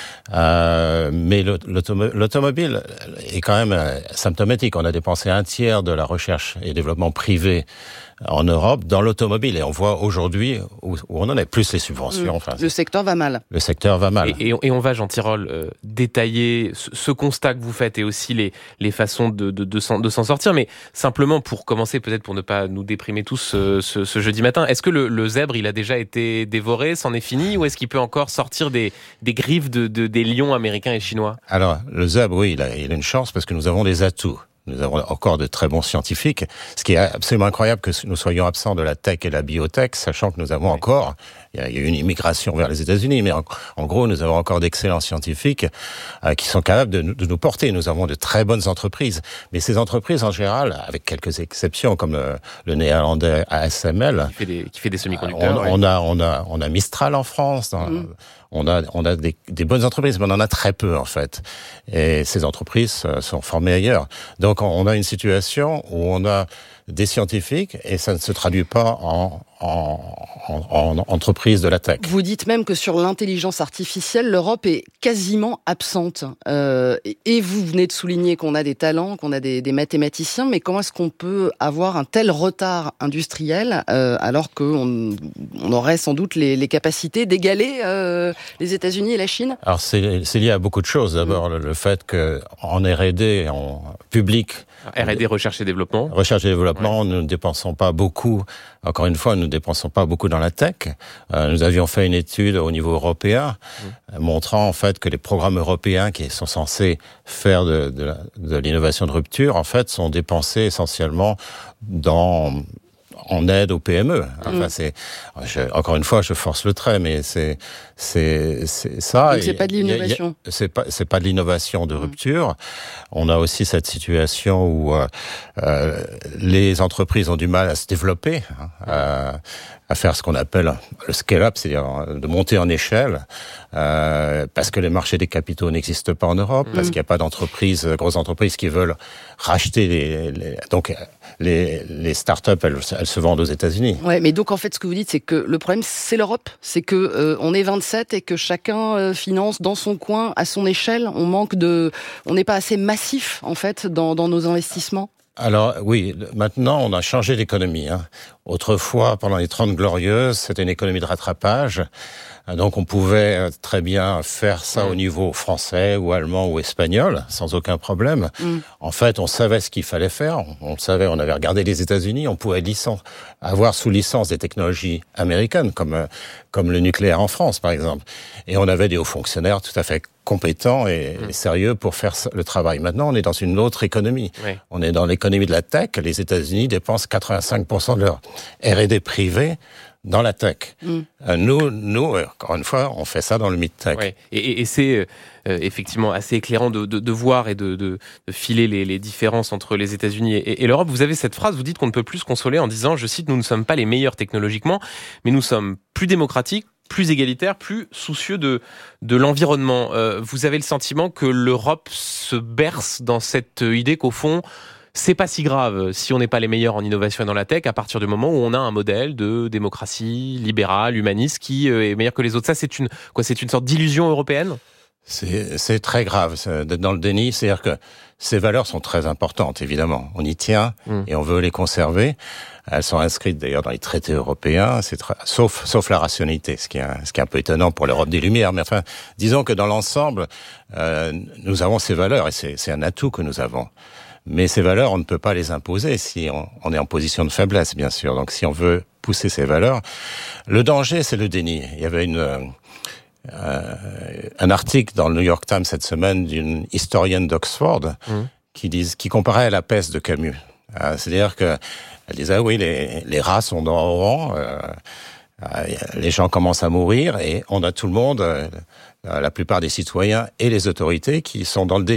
Euh, mais l'automo- l'automobile est quand même symptomatique. On a dépensé un tiers de la recherche et développement privé en Europe dans l'automobile, et on voit aujourd'hui où, où on en est, plus les subventions. Mmh. Enfin, le secteur va mal. Le secteur va mal. Et, et, et on va, Jean Tirole, euh, détailler ce, ce constat que vous faites et aussi les, les façons de, de, de, s'en, de s'en sortir. Mais simplement pour commencer, peut-être pour ne pas nous déprimer tous euh, ce, ce jeudi matin, est-ce que le, le zèbre, il a déjà été dévoré, c'en est fini, ou est-ce qu'il peut encore sortir des, des griffes de, de, des lions américains et chinois ? Alors, le zèbre, oui, il a, il a une chance parce que nous avons des atouts. Nous avons encore de très bons scientifiques, ce qui est absolument incroyable que nous soyons absents de la tech et la biotech, sachant que nous avons encore, il y a eu une immigration vers les États-Unis, mais en, en gros, nous avons encore d'excellents scientifiques euh, qui sont capables de, de nous porter. Nous avons de très bonnes entreprises, mais ces entreprises, en général, avec quelques exceptions, comme le, le néerlandais A S M L, qui fait des, qui fait des semi-conducteurs. On, ouais. on a, on a, on a Mistral en France. Dans, mmh. On a, on a des, des bonnes entreprises, mais on en a très peu, en fait. Et ces entreprises sont formées ailleurs. Donc, on a une situation où on a des scientifiques et ça ne se traduit pas en, en, en, en entreprise de la tech. Vous dites même que sur l'intelligence artificielle, l'Europe est quasiment absente. Euh, et vous venez de souligner qu'on a des talents, qu'on a des, des mathématiciens, mais comment est-ce qu'on peut avoir un tel retard industriel euh, alors qu'on on aurait sans doute les, les capacités d'égaler euh, les États-Unis et la Chine ? Alors c'est, c'est lié à beaucoup de choses. D'abord, mmh. le, le fait qu'en R et D, en public... R et D, recherche et développement. Recherche et développement, ouais. Nous ne dépensons pas beaucoup. Encore une fois, nous ne dépensons pas beaucoup dans la tech. Euh, nous avions fait une étude au niveau européen, mmh. montrant en fait que les programmes européens qui sont censés faire de, de, de l'innovation de rupture, en fait, sont dépensés essentiellement dans... en aide aux P M E. Enfin, mmh. c'est, je, encore une fois, je force le trait, mais c'est, c'est, c'est ça. Donc c'est pas de l'innovation. Y a, y a, c'est pas, c'est pas de l'innovation de rupture. Mmh. On a aussi cette situation où euh, euh, les entreprises ont du mal à se développer, hein, à, à faire ce qu'on appelle le scale-up, c'est-à-dire de monter en échelle, euh, parce que les marchés des capitaux n'existent pas en Europe, mmh. parce qu'il n'y a pas d'entreprises, grosses entreprises qui veulent racheter les, les donc les, les startups, elles, elles se vendent aux États-Unis. Ouais, mais donc en fait, ce que vous dites, c'est que le problème, c'est l'Europe, c'est que euh, on est vingt-sept et que chacun euh, finance dans son coin, à son échelle. On manque de, on n'est pas assez massif en fait dans, dans nos investissements. Alors oui, maintenant on a changé l'économie. Hein. Autrefois, pendant les Trente Glorieuses, c'était une économie de rattrapage. Donc on pouvait très bien faire ça mmh. au niveau français ou allemand ou espagnol, sans aucun problème. Mmh. En fait, on savait ce qu'il fallait faire, on le savait, on avait regardé les États-Unis, on pouvait licence, avoir sous licence des technologies américaines, comme, comme le nucléaire en France, par exemple. Et on avait des hauts fonctionnaires tout à fait compétents et, mmh. et sérieux pour faire le travail. Maintenant, on est dans une autre économie. Oui. On est dans l'économie de la tech. Les États-Unis dépensent quatre-vingt-cinq pour cent de leur R et D privé dans la tech. Mm. Euh, nous, nous, encore une fois, on fait ça dans le mid-tech. Ouais. Et, et c'est euh, effectivement assez éclairant de, de, de voir et de, de, de filer les, les différences entre les États-Unis et, et l'Europe. Vous avez cette phrase, vous dites qu'on ne peut plus se consoler en disant, je cite, nous ne sommes pas les meilleurs technologiquement, mais nous sommes plus démocratiques, plus égalitaires, plus soucieux de, de l'environnement. Euh, vous avez le sentiment que l'Europe se berce dans cette idée qu'au fond, c'est pas si grave si on n'est pas les meilleurs en innovation et dans la tech à partir du moment où on a un modèle de démocratie libérale, humaniste qui est meilleur que les autres. Ça, c'est une quoi C'est une sorte d'illusion européenne ? C'est, c'est très grave d'être dans le déni. C'est-à-dire que ces valeurs sont très importantes, évidemment. On y tient mmh. et on veut les conserver. Elles sont inscrites d'ailleurs dans les traités européens, c'est très, sauf, sauf la rationalité, ce qui, est, ce qui est un peu étonnant pour l'Europe des Lumières. Mais enfin, disons que dans l'ensemble, euh, nous avons ces valeurs et c'est, c'est un atout que nous avons. Mais ces valeurs, on ne peut pas les imposer si on, on est en position de faiblesse, bien sûr. Donc, si on veut pousser ces valeurs, le danger, c'est le déni. Il y avait une, euh, un article dans le New York Times cette semaine d'une historienne d'Oxford mmh. qui, dis, qui comparait à la peste de Camus. Euh, c'est-à-dire que elle disait, oui, les, les rats sont dans le rang, euh, les gens commencent à mourir et on a tout le monde, euh, la plupart des citoyens et les autorités qui sont dans le déni.